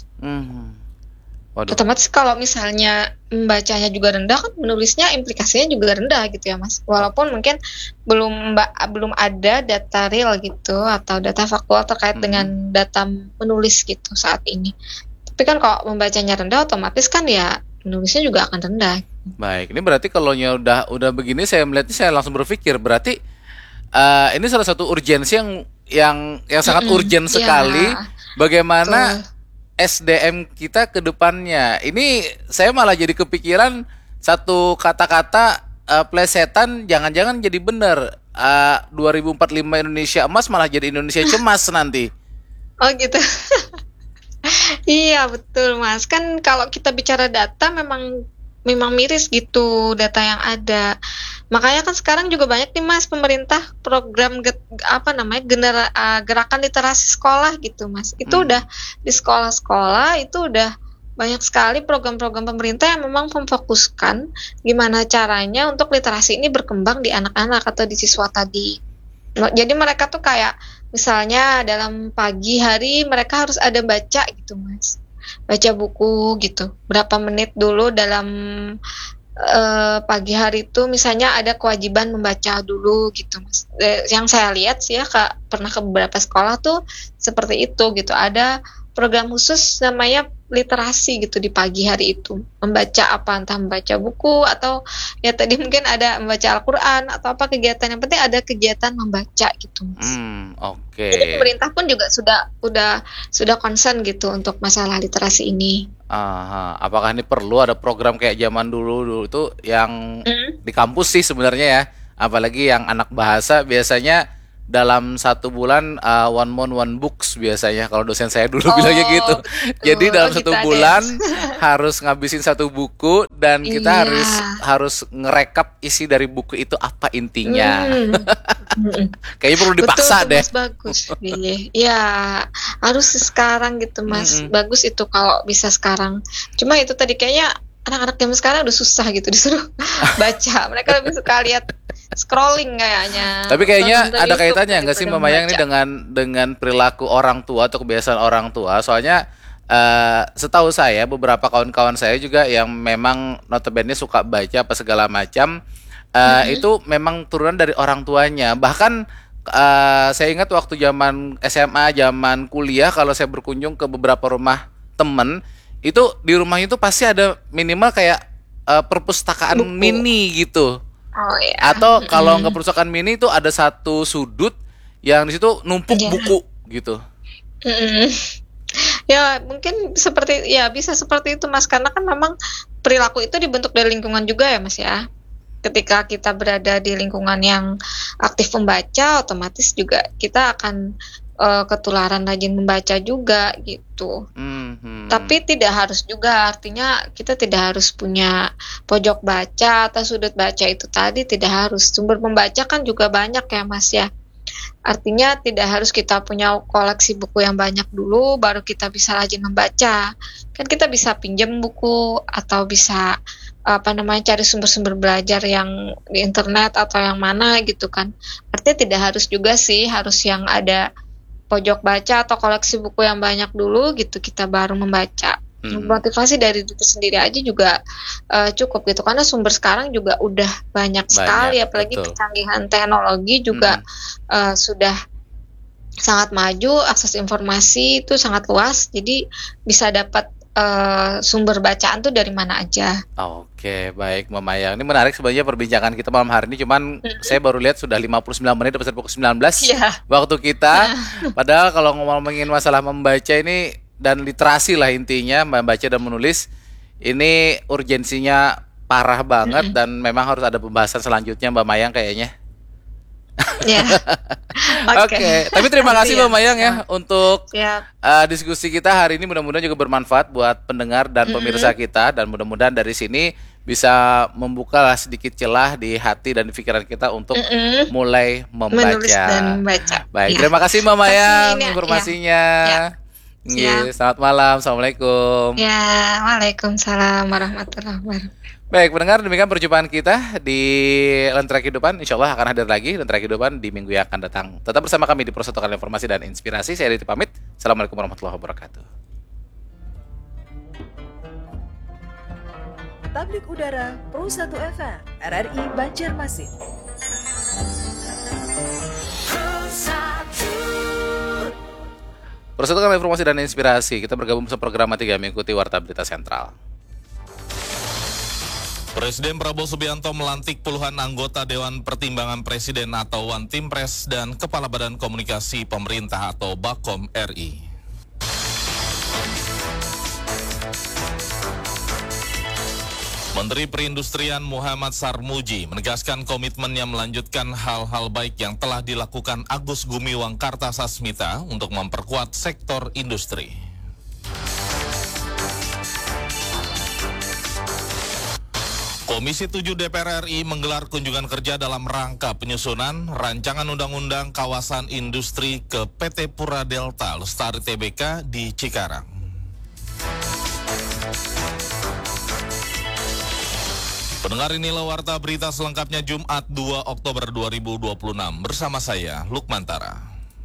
Otomatis kalau misalnya membacanya juga rendah kan menulisnya implikasinya juga rendah gitu ya Mas. Walaupun mungkin belum ada data real gitu atau data faktual terkait dengan data menulis gitu saat ini. Tapi kan kalau membacanya rendah otomatis kan ya menulisnya juga akan rendah. Baik, ini berarti kalau udah begini saya melihatnya, saya langsung berpikir berarti ini salah satu urgensi yang sangat urgent sekali. Bagaimana SDM kita ke depannya. Ini saya malah jadi kepikiran satu kata-kata plesetan jangan-jangan jadi benar. 2045 Indonesia emas malah jadi Indonesia cemas nanti. Oh gitu. Iya betul Mas. Kan kalau kita bicara data memang miris gitu data yang ada. Makanya kan sekarang juga banyak nih Mas pemerintah program gerakan literasi sekolah gitu Mas. Itu udah di sekolah-sekolah itu udah banyak sekali program-program pemerintah yang memang memfokuskan gimana caranya untuk literasi ini berkembang di anak-anak atau di siswa tadi. Jadi mereka tuh kayak misalnya dalam pagi hari mereka harus ada baca gitu Mas. Baca buku gitu. Berapa menit dulu dalam pagi hari itu misalnya ada kewajiban membaca dulu gitu Mas. Yang saya lihat sih ya pernah ke beberapa sekolah tuh seperti itu gitu. Ada program khusus namanya literasi gitu di pagi hari itu. Membaca apa, entah membaca buku atau ya tadi mungkin ada membaca Al-Qur'an atau apa kegiatan, yang penting ada kegiatan membaca gitu Mas. Oke. Jadi pemerintah pun juga sudah concern gitu untuk masalah literasi ini. Apakah ini perlu ada program kayak zaman dulu itu yang di kampus sih sebenarnya ya, Apalagi yang anak bahasa biasanya dalam 1 bulan one month one books biasanya kalau dosen saya dulu bilangnya gitu. Jadi betul. dalam Oh, satu gitu ada ya. bulan harus ngabisin 1 buku dan kita Iya. harus ngerekap isi dari buku itu apa intinya. Mm. Kayaknya perlu Betul dipaksa tuh deh. Mas, bagus. Iya, ya harus sekarang gitu Mas. Mm-mm. Bagus itu kalau bisa sekarang. Cuma itu tadi kayaknya anak-anak zaman sekarang udah susah gitu disuruh baca. Mereka lebih suka lihat scrolling kayaknya. Tapi kayaknya Nonton ada YouTube kaitannya nggak sih daripada Mbak Mayang ini membaca. dengan perilaku orang tua atau kebiasaan orang tua? Soalnya setahu saya beberapa kawan-kawan saya juga yang memang notabene suka baca apa segala macam itu memang turunan dari orang tuanya. Bahkan saya ingat waktu zaman SMA, zaman kuliah kalau saya berkunjung ke beberapa rumah temen itu di rumahnya itu pasti ada minimal kayak perpustakaan Buku. mini gitu. Oh ya. Atau kalau nggak perpustakaan mini itu ada satu sudut yang di situ numpuk Iya. buku gitu. Mm-mm. Ya mungkin seperti ya bisa seperti itu Mas karena kan memang perilaku itu dibentuk dari lingkungan juga ya Mas ya. Ketika kita berada di lingkungan yang aktif membaca, otomatis juga kita akan ketularan rajin membaca juga gitu. Tapi tidak harus juga, artinya kita tidak harus punya pojok baca atau sudut baca itu tadi, tidak harus. Sumber membaca kan juga banyak ya Mas ya. Artinya tidak harus kita punya koleksi buku yang banyak dulu baru kita bisa rajin membaca. Kan kita bisa pinjam buku atau bisa cari sumber-sumber belajar yang di internet atau yang mana gitu kan. Artinya tidak harus juga sih harus yang ada pojok baca atau koleksi buku yang banyak dulu gitu kita baru membaca. Motivasi dari diri sendiri aja juga cukup gitu karena sumber sekarang juga udah banyak sekali apalagi betul. kecanggihan teknologi juga sudah sangat maju, akses informasi itu sangat luas jadi bisa dapat sumber bacaan tuh dari mana aja. Oke, baik Mbak Mayang. Ini menarik sebenarnya perbincangan kita malam hari ini, cuman saya baru lihat sudah 59 menit sampai pukul 19 waktu kita. Padahal kalau ngomongin masalah membaca ini dan literasi lah intinya, membaca dan menulis, ini urgensinya parah banget dan memang harus ada pembahasan selanjutnya Mbak Mayang kayaknya. Ya. Oke, tapi terima kasih Mbak Mayang ya untuk Siap. diskusi kita hari ini mudah-mudahan juga bermanfaat buat pendengar dan pemirsa kita dan mudah-mudahan dari sini bisa membuka lah sedikit celah di hati dan di pikiran kita untuk mulai membaca. Menulis dan membaca. Baik, Ya. terima kasih Mbak Mayang Ini, informasinya. Ya. Nggih, selamat malam. Assalamualaikum. Ya, waalaikumsalam warahmatullahi wabarakatuh. Baik, pendengar, demikian perjumpaan kita di Lentera Kehidupan. Insya Allah akan hadir lagi Lentera Kehidupan di minggu yang akan datang. Tetap bersama kami di Persatuan Informasi dan Inspirasi. Saya Aditya pamit. Assalamualaikum warahmatullahi wabarakatuh. Tablik Udara Pro 1 FM RRI Banjarmasin. Persatuan Informasi dan Inspirasi. Kita bergabung bersama program 3 mengikuti Warta Berita Sentral. Presiden Prabowo Subianto melantik puluhan anggota Dewan Pertimbangan Presiden atau One Team Press dan Kepala Badan Komunikasi Pemerintah atau Bakom RI. Menteri Perindustrian Muhammad Sarmuji menegaskan komitmennya melanjutkan hal-hal baik yang telah dilakukan Agus Gumiwang Kartasasmita untuk memperkuat sektor industri. Komisi 7 DPR RI menggelar kunjungan kerja dalam rangka penyusunan rancangan undang-undang kawasan industri ke PT Pura Delta Lestari Tbk di Cikarang. Pendengar, inilah Warta Berita selengkapnya Jumat 2 Oktober 2026 bersama saya Lukman Tara.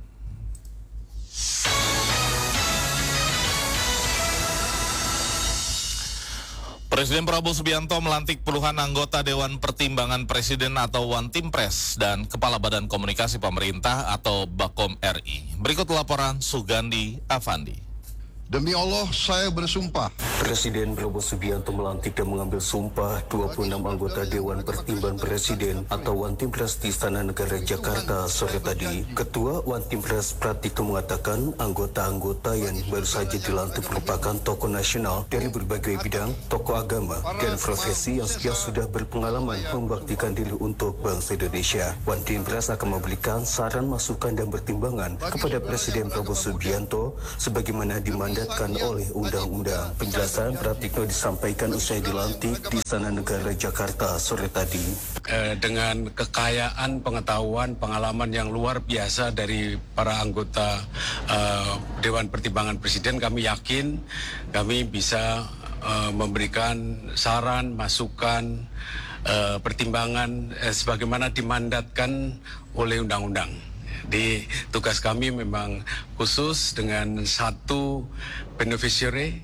Presiden Prabowo Subianto melantik puluhan anggota Dewan Pertimbangan Presiden atau One Team Press dan Kepala Badan Komunikasi Pemerintah atau Bakom RI. Berikut laporan Sugandi Avandi. Demi Allah, saya bersumpah. Presiden Prabowo Subianto melantik dan mengambil sumpah 26 anggota Dewan Pertimbangan Presiden atau Wantimpres di Istana Negara Jakarta sore tadi. Ketua Wantimpres Pratikno mengatakan anggota-anggota yang baru saja dilantik merupakan tokoh nasional dari berbagai bidang, tokoh agama, dan profesi yang sudah berpengalaman membaktikan diri untuk bangsa Indonesia. Wantimpres akan memberikan saran, masukan, dan pertimbangan kepada Presiden Prabowo Subianto sebagaimana dimandatkan oleh undang-undang. Penjelasan Pratikno disampaikan usai dilantik di Istana Negara Jakarta sore tadi. Dengan kekayaan pengetahuan, pengalaman yang luar biasa dari para anggota Dewan Pertimbangan Presiden, kami yakin kami bisa memberikan saran, masukan, pertimbangan sebagaimana dimandatkan oleh undang-undang. Di tugas kami memang khusus dengan satu beneficiary,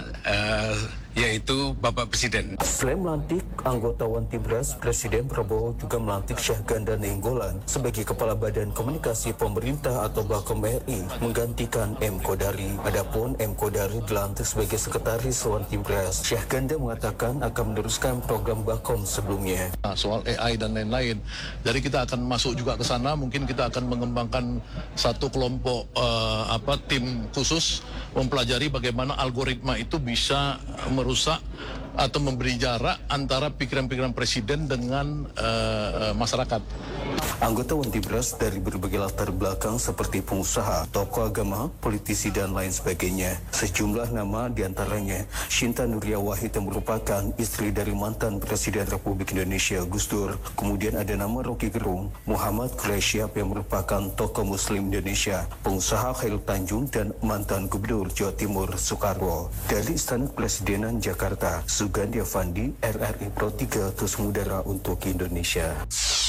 yaitu Bapak Presiden. Selain melantik anggota Wantimpres, Presiden Prabowo juga melantik Syahganda Nainggolan sebagai Kepala Badan Komunikasi Pemerintah atau Bakom RI menggantikan M. Kodari. Adapun M. Kodari dilantik sebagai Sekretaris Wantimpres. Syahganda mengatakan akan meneruskan program Bakom sebelumnya. Soal AI dan lain-lain. Jadi kita akan masuk juga ke sana, mungkin kita akan mengembangkan satu kelompok tim khusus mempelajari bagaimana algoritma itu bisa merusak atau memberi jarak antara pikiran-pikiran presiden dengan masyarakat. Anggota Wantimpres dari berbagai latar belakang seperti pengusaha, tokoh agama, politisi, dan lain sebagainya. Sejumlah nama diantaranya Shinta Nuria Wahid yang merupakan istri dari mantan Presiden Republik Indonesia Gus Dur. Kemudian ada nama Rocky Gerung, Muhammad Quraisyab yang merupakan tokoh Muslim Indonesia, pengusaha Khairul Tanjung, dan mantan Gubernur Jawa Timur Soekarwo. Dari Istana Kepresidenan Jakarta, Sugandi Avandi, RRI Pro 3 terus mengudara untuk Indonesia.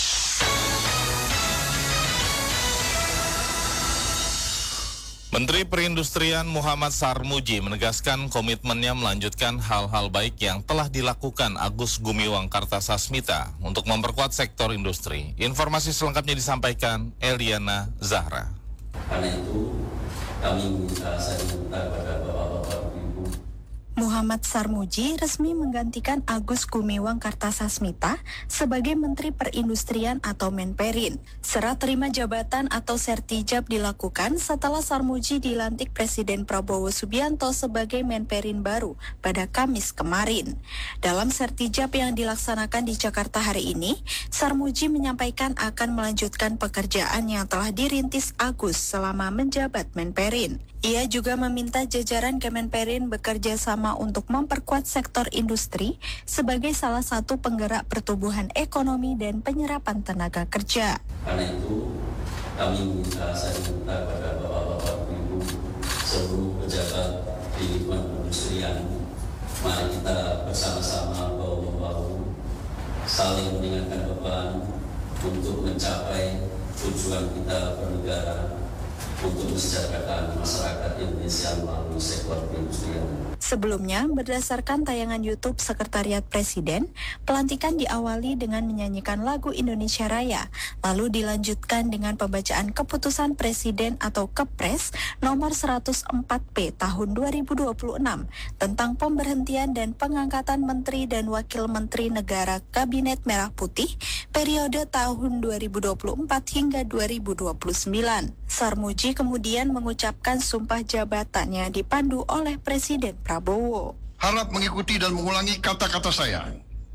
Menteri Perindustrian Muhammad Sarmuji menegaskan komitmennya melanjutkan hal-hal baik yang telah dilakukan Agus Gumiwang Kartasasmita untuk memperkuat sektor industri. Informasi selengkapnya disampaikan Eliana Zahra. Karena itu kami saya minta kepada Bapak-Bapak Ibu. Muhammad Sarmuji resmi menggantikan Agus Gumiwang Kartasasmita sebagai Menteri Perindustrian atau Menperin. Serah terima jabatan atau sertijab dilakukan setelah Sarmuji dilantik Presiden Prabowo Subianto sebagai Menperin baru pada Kamis kemarin. Dalam sertijab yang dilaksanakan di Jakarta hari ini, Sarmuji menyampaikan akan melanjutkan pekerjaan yang telah dirintis Agus selama menjabat Menperin. Ia juga meminta jajaran Kemenperin bekerja sama untuk memperkuat sektor industri sebagai salah satu penggerak pertumbuhan ekonomi dan penyerapan tenaga kerja. Karena itu kami saya minta kepada Bapak-Bapak Ibu seluruh pejabat di lingkungan perindustrian, mari kita bersama-sama bahu-membahu saling meringankan beban untuk mencapai tujuan kita bernegara, untuk mensejahterakan masyarakat Indonesia melalui sektor perindustrian. Sebelumnya, berdasarkan tayangan YouTube Sekretariat Presiden, pelantikan diawali dengan menyanyikan lagu Indonesia Raya, lalu dilanjutkan dengan pembacaan keputusan Presiden atau Kepres nomor 104P tahun 2026 tentang pemberhentian dan pengangkatan Menteri dan Wakil Menteri Negara Kabinet Merah Putih periode tahun 2024 hingga 2029. Sarmuji kemudian mengucapkan sumpah jabatannya dipandu oleh Presiden Prabowo. Harap mengikuti dan mengulangi kata-kata saya.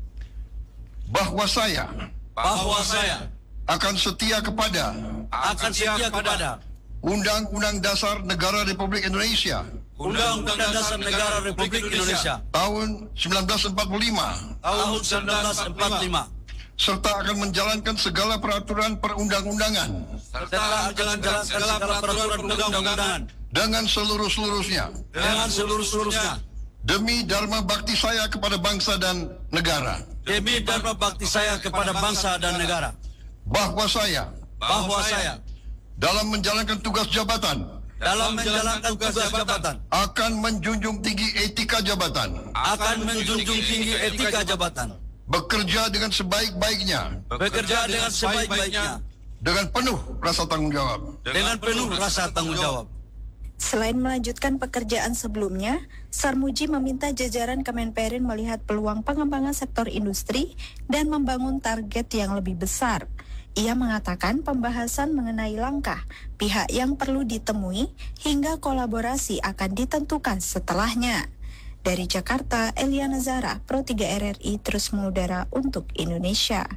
Bahwa saya akan setia kepada Undang-Undang Dasar Negara Republik Indonesia tahun 1945 serta akan menjalankan segala peraturan perundang-undangan dengan seluruh-seluruhnya demi dharma bakti saya kepada bangsa dan negara. Bahwa saya dalam menjalankan tugas jabatan akan menjunjung tinggi etika jabatan. Bekerja dengan sebaik-baiknya. Dengan penuh rasa tanggung jawab. Selain melanjutkan pekerjaan sebelumnya, Sarmuji meminta jajaran Kemenperin melihat peluang pengembangan sektor industri dan membangun target yang lebih besar. Ia mengatakan pembahasan mengenai langkah pihak yang perlu ditemui hingga kolaborasi akan ditentukan setelahnya. Dari Jakarta, Eliana Zara, Pro 3 RRI terus mengudara untuk Indonesia.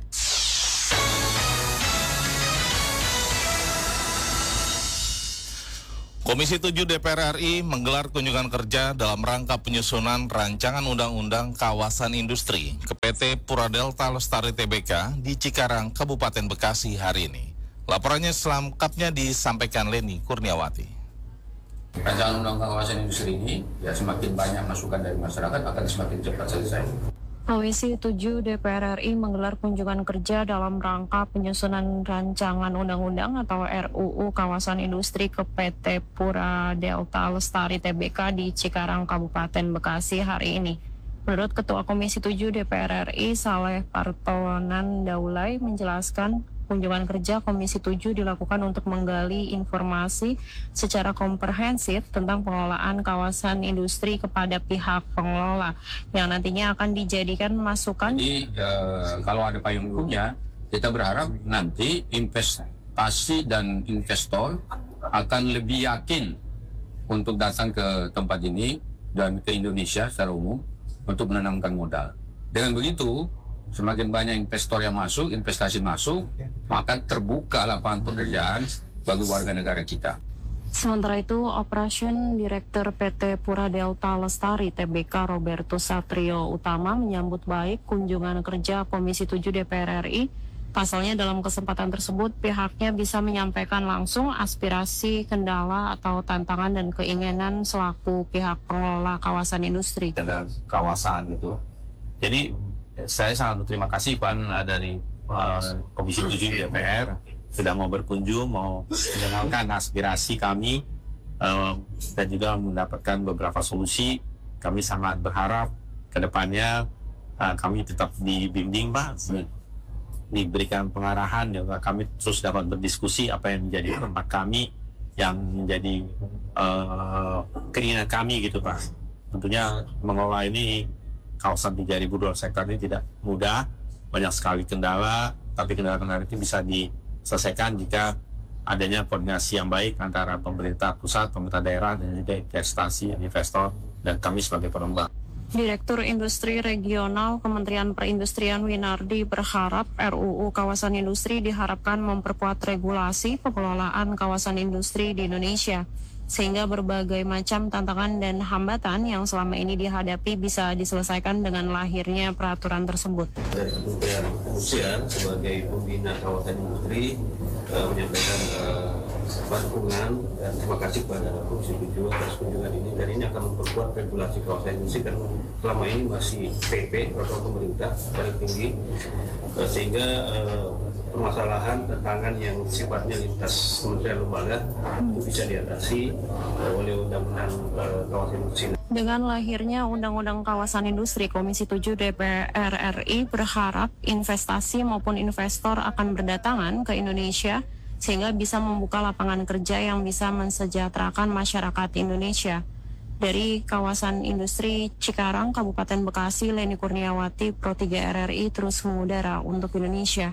Komisi 7 DPR RI menggelar kunjungan kerja dalam rangka penyusunan rancangan undang-undang kawasan industri ke PT Puradelta Lestari Tbk di Cikarang, Kabupaten Bekasi hari ini. Laporannya selengkapnya disampaikan Leni Kurniawati. Rancangan undang-undang kawasan industri ini ya semakin banyak masukan dari masyarakat akan semakin cepat selesai. Komisi 7 DPR RI menggelar kunjungan kerja dalam rangka penyusunan rancangan undang-undang atau RUU kawasan industri ke PT Puradelta Lestari Tbk di Cikarang, Kabupaten Bekasi hari ini. Menurut Ketua Komisi 7 DPR RI Saleh Partonan Daulay menjelaskan kunjungan kerja Komisi 7 dilakukan untuk menggali informasi secara komprehensif tentang pengelolaan kawasan industri kepada pihak pengelola yang nantinya akan dijadikan masukan. Jadi kalau ada payung hukumnya, kita berharap nanti investasi dan investor akan lebih yakin untuk datang ke tempat ini dan ke Indonesia secara umum untuk menanamkan modal. Dengan begitu, semakin banyak investor yang masuk, investasi masuk, maka terbuka lapangan pekerjaan bagi warga negara kita. Sementara itu, Operation Direktur PT Puradelta Lestari Tbk Robertus Satrio Utama menyambut baik kunjungan kerja Komisi 7 DPR RI. Pasalnya dalam kesempatan tersebut pihaknya bisa menyampaikan langsung aspirasi, kendala atau tantangan dan keinginan selaku pihak pengelola kawasan industri. Ada kawasan itu. Jadi saya sangat berterima kasih Pan dari Komisi 7 DPR sudah mau berkunjung, mau mendengarkan aspirasi kami dan juga mendapatkan beberapa solusi. Kami sangat berharap ke depannya kami tetap dibimbing Pak, diberikan pengarahan, juga kami terus dapat berdiskusi apa yang menjadi tempat kami, yang menjadi keinginan kami gitu Pak. Tentunya mengelola ini kawasan 3.200 hektar ini tidak mudah, banyak sekali kendala, tapi kendala-kendala itu bisa diselesaikan jika adanya koordinasi yang baik antara pemerintah pusat, pemerintah daerah, dan juga investasi, investor, dan kami sebagai pengembang. Direktur Industri Regional Kementerian Perindustrian Winardi berharap RUU kawasan industri diharapkan memperkuat regulasi pengelolaan kawasan industri di Indonesia, sehingga berbagai macam tantangan dan hambatan yang selama ini dihadapi bisa diselesaikan dengan lahirnya peraturan tersebut. Dari Kementerian Perindustrian sebagai pembina kawasan industri menyampaikan dukungan dan terima kasih kepada Komisi 7 atas kunjungan ini, dan ini akan memperkuat regulasi kawasan industri karena selama ini masih PP atau pemerintah paling tinggi, sehingga permasalahan tantangan yang sifatnya lintas kementerian lembaga itu bisa diatasi oleh undang-undang kawasan industri. Dengan lahirnya Undang-Undang Kawasan Industri, Komisi 7 DPR RI berharap investasi maupun investor akan berdatangan ke Indonesia sehingga bisa membuka lapangan kerja yang bisa mensejahterakan masyarakat Indonesia. Dari kawasan industri Cikarang, Kabupaten Bekasi, Leni Kurniawati, Pro 3 RRI terus mengudara untuk Indonesia.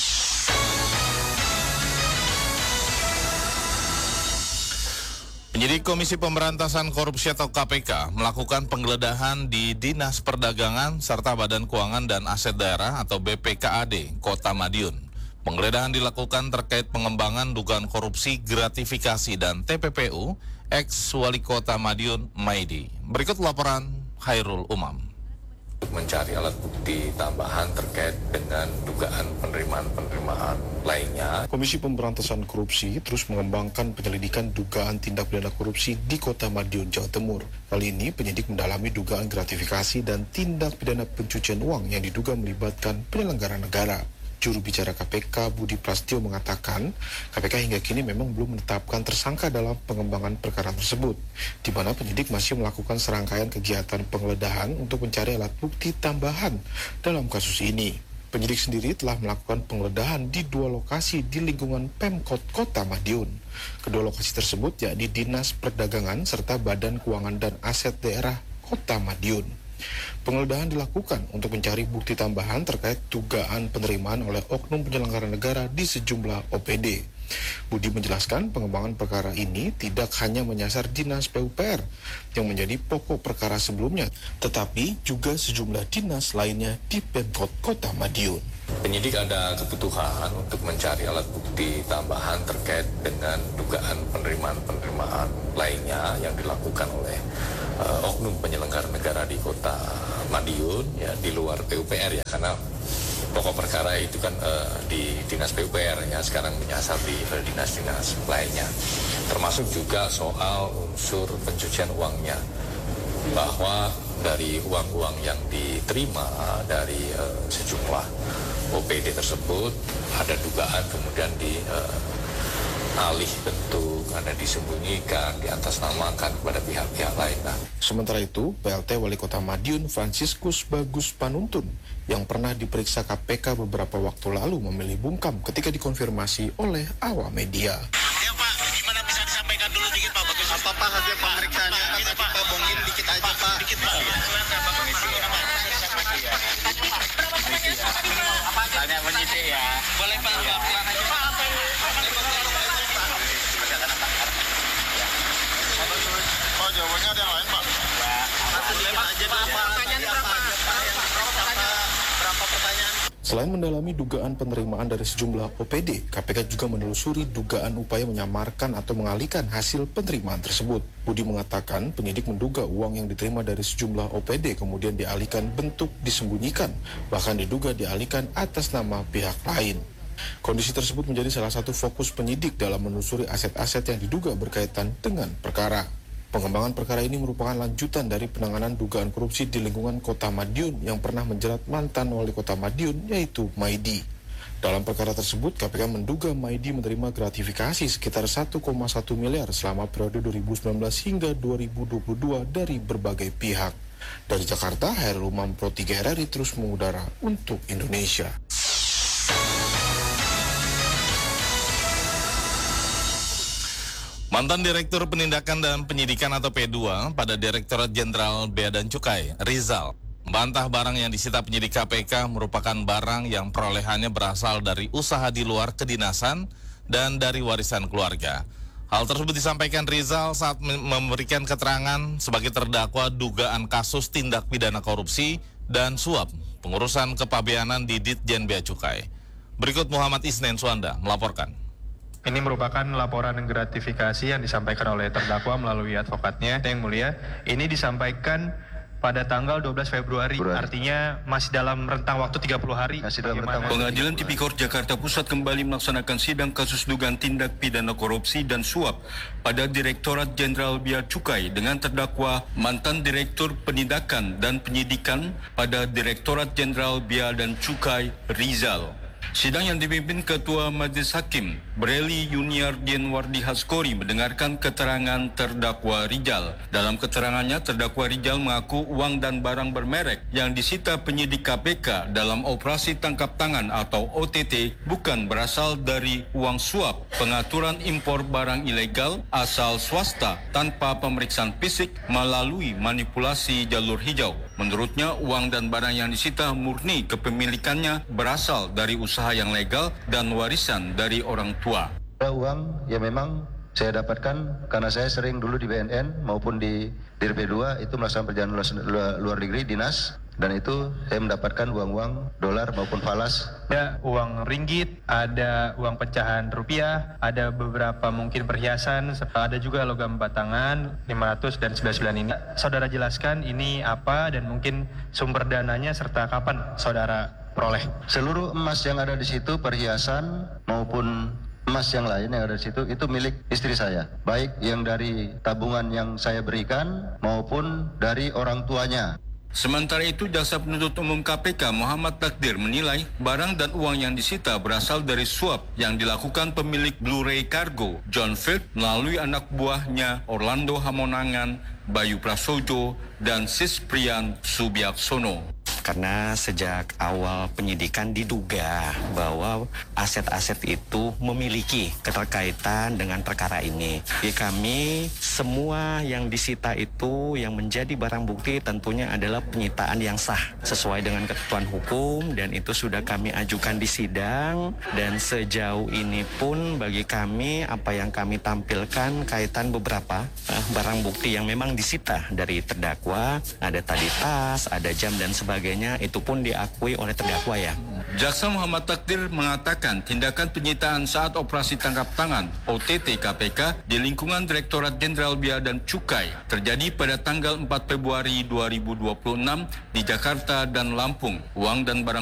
Penyidik Komisi Pemberantasan Korupsi atau KPK melakukan penggeledahan di Dinas Perdagangan serta Badan Keuangan dan Aset Daerah atau BPKAD Kota Madiun. Penggeledahan dilakukan terkait pengembangan dugaan korupsi gratifikasi dan TPPU ex-Wali Kota Madiun Maidi. Berikut laporan Khairul Umam. Mencari alat bukti tambahan terkait dengan dugaan penerimaan lainnya. Komisi Pemberantasan Korupsi terus mengembangkan penyelidikan dugaan tindak pidana korupsi di Kota Madiun, Jawa Timur. Kali ini penyidik mendalami dugaan gratifikasi dan tindak pidana pencucian uang yang diduga melibatkan penyelenggara negara. Juru bicara KPK Budi Prasetyo mengatakan KPK hingga kini memang belum menetapkan tersangka dalam pengembangan perkara tersebut, di mana penyidik masih melakukan serangkaian kegiatan penggeledahan untuk mencari alat bukti tambahan dalam kasus ini. Penyidik sendiri telah melakukan penggeledahan di 2 lokasi di lingkungan Pemkot Kota Madiun. Kedua lokasi tersebut yakni Dinas Perdagangan serta Badan Keuangan dan Aset Daerah Kota Madiun. Penggeledahan dilakukan untuk mencari bukti tambahan terkait dugaan penerimaan oleh oknum penyelenggara negara di sejumlah OPD. Budi menjelaskan pengembangan perkara ini tidak hanya menyasar Dinas PUPR yang menjadi pokok perkara sebelumnya, tetapi juga sejumlah dinas lainnya di Pemkot Kota Madiun. Penyidik ada kebutuhan untuk mencari alat bukti tambahan terkait dengan dugaan penerimaan lainnya yang dilakukan oleh oknum penyelenggara negara di Kota Madiun, ya di luar PUPR ya, karena pokok perkara itu kan di Dinas PUPR ya, sekarang menyasar di dinas-dinas lainnya. Termasuk juga soal unsur pencucian uangnya, bahwa dari uang-uang yang diterima dari sejumlah OPD tersebut ada dugaan kemudian alih bentuk, ada disembunyikan, diatasnamakan kepada pihak-pihak lain. Sementara itu, PLT Wali Kota Madiun Franciscus Bagus Panuntun yang pernah diperiksa KPK beberapa waktu lalu memilih bungkam ketika dikonfirmasi oleh awak media. Ya Pak, gimana bisa disampaikan dulu dikit Pak Bagus? Apa Pak hasil pemeriksaannya? Pak bongkin dikit aja Pak. Dikit Pak. Tanya penyidik ya. Boleh Pak, pelan aja Pak. Oh, jawabannya ada yang lain, Pak? Ya. Berapa pertanyaan? Selain mendalami dugaan penerimaan dari sejumlah OPD, KPK juga menelusuri dugaan upaya menyamarkan atau mengalihkan hasil penerimaan tersebut. Budi mengatakan penyidik menduga uang yang diterima dari sejumlah OPD kemudian dialihkan bentuk disembunyikan, bahkan diduga dialihkan atas nama pihak lain. Kondisi tersebut menjadi salah satu fokus penyidik dalam menelusuri aset-aset yang diduga berkaitan dengan perkara. Pengembangan perkara ini merupakan lanjutan dari penanganan dugaan korupsi di lingkungan Kota Madiun yang pernah menjerat mantan wali Kota Madiun, yaitu Maidi. Dalam perkara tersebut, KPK menduga Maidi menerima gratifikasi sekitar 1,1 miliar selama periode 2019 hingga 2022 dari berbagai pihak. Dari Jakarta, Hairul Umam Pro 3 RRI terus mengudara untuk Indonesia. Mantan Direktur Penindakan dan Penyidikan atau P2 pada Direktorat Jenderal Bea dan Cukai, Rizal, membantah barang yang disita penyidik KPK merupakan barang yang perolehannya berasal dari usaha di luar kedinasan dan dari warisan keluarga. Hal tersebut disampaikan Rizal saat memberikan keterangan sebagai terdakwa dugaan kasus tindak pidana korupsi dan suap pengurusan kepabeanan di Ditjen Bea Cukai. Berikut Muhammad Isnen Suanda melaporkan. Ini merupakan laporan gratifikasi yang disampaikan oleh terdakwa melalui advokatnya. Yang mulia, ini disampaikan pada tanggal 12 Februari, artinya masih dalam rentang waktu 30 hari. Pengadilan Tipikor Jakarta Pusat kembali melaksanakan sidang kasus dugaan tindak pidana korupsi dan suap pada Direktorat Jenderal Bea Cukai dengan terdakwa mantan Direktur Penindakan dan Penyidikan pada Direktorat Jenderal Bea dan Cukai, Rizal. Sidang yang dipimpin Ketua Majelis Hakim, Breli Yuniardien Wardi Haskori mendengarkan keterangan terdakwa Rizal. Dalam keterangannya, terdakwa Rizal mengaku uang dan barang bermerek yang disita penyidik KPK dalam operasi tangkap tangan atau OTT bukan berasal dari uang suap, pengaturan impor barang ilegal asal swasta tanpa pemeriksaan fisik melalui manipulasi jalur hijau. Menurutnya, uang dan barang yang disita murni kepemilikannya berasal dari usaha yang legal dan warisan dari orang tua. Uang yang memang saya dapatkan karena saya sering dulu di BNN maupun di DRP2 itu melaksanakan perjalanan luar negeri dinas, dan itu saya mendapatkan uang-uang dolar maupun falas. Ada uang ringgit, ada uang pecahan rupiah, ada beberapa mungkin perhiasan, ada juga logam batangan 500 dan 99 ini. Saudara jelaskan ini apa dan mungkin sumber dananya serta kapan saudara peroleh. Seluruh emas yang ada di situ, perhiasan maupun emas yang lain yang ada di situ itu milik istri saya, baik yang dari tabungan yang saya berikan maupun dari orang tuanya. Sementara itu, Jaksa Penuntut Umum KPK Muhammad Takdir menilai barang dan uang yang disita berasal dari suap yang dilakukan pemilik Blu-ray Cargo, John Field, melalui anak buahnya Orlando Hamonangan, Bayu Prasojo, dan Sisprian Subiaksono. karena sejak awal penyidikan diduga bahwa aset-aset itu memiliki keterkaitan dengan perkara ini. Jadi kami semua yang disita itu yang menjadi barang bukti tentunya adalah penyitaan yang sah sesuai dengan ketentuan hukum, dan itu sudah kami ajukan di sidang. Dan sejauh ini pun bagi kami apa yang kami tampilkan kaitan beberapa barang bukti yang memang disita dari terdakwa, ada tadi tas, ada jam dan sebagainya, itu pun diakui oleh terdakwa ya. Jaksa Muhammad Takdir mengatakan tindakan penyitaan saat operasi tangkap tangan OTT KPK di lingkungan Direktorat Jenderal Bea dan Cukai terjadi pada tanggal 4 Februari 2026 di Jakarta dan Lampung. Uang dan barang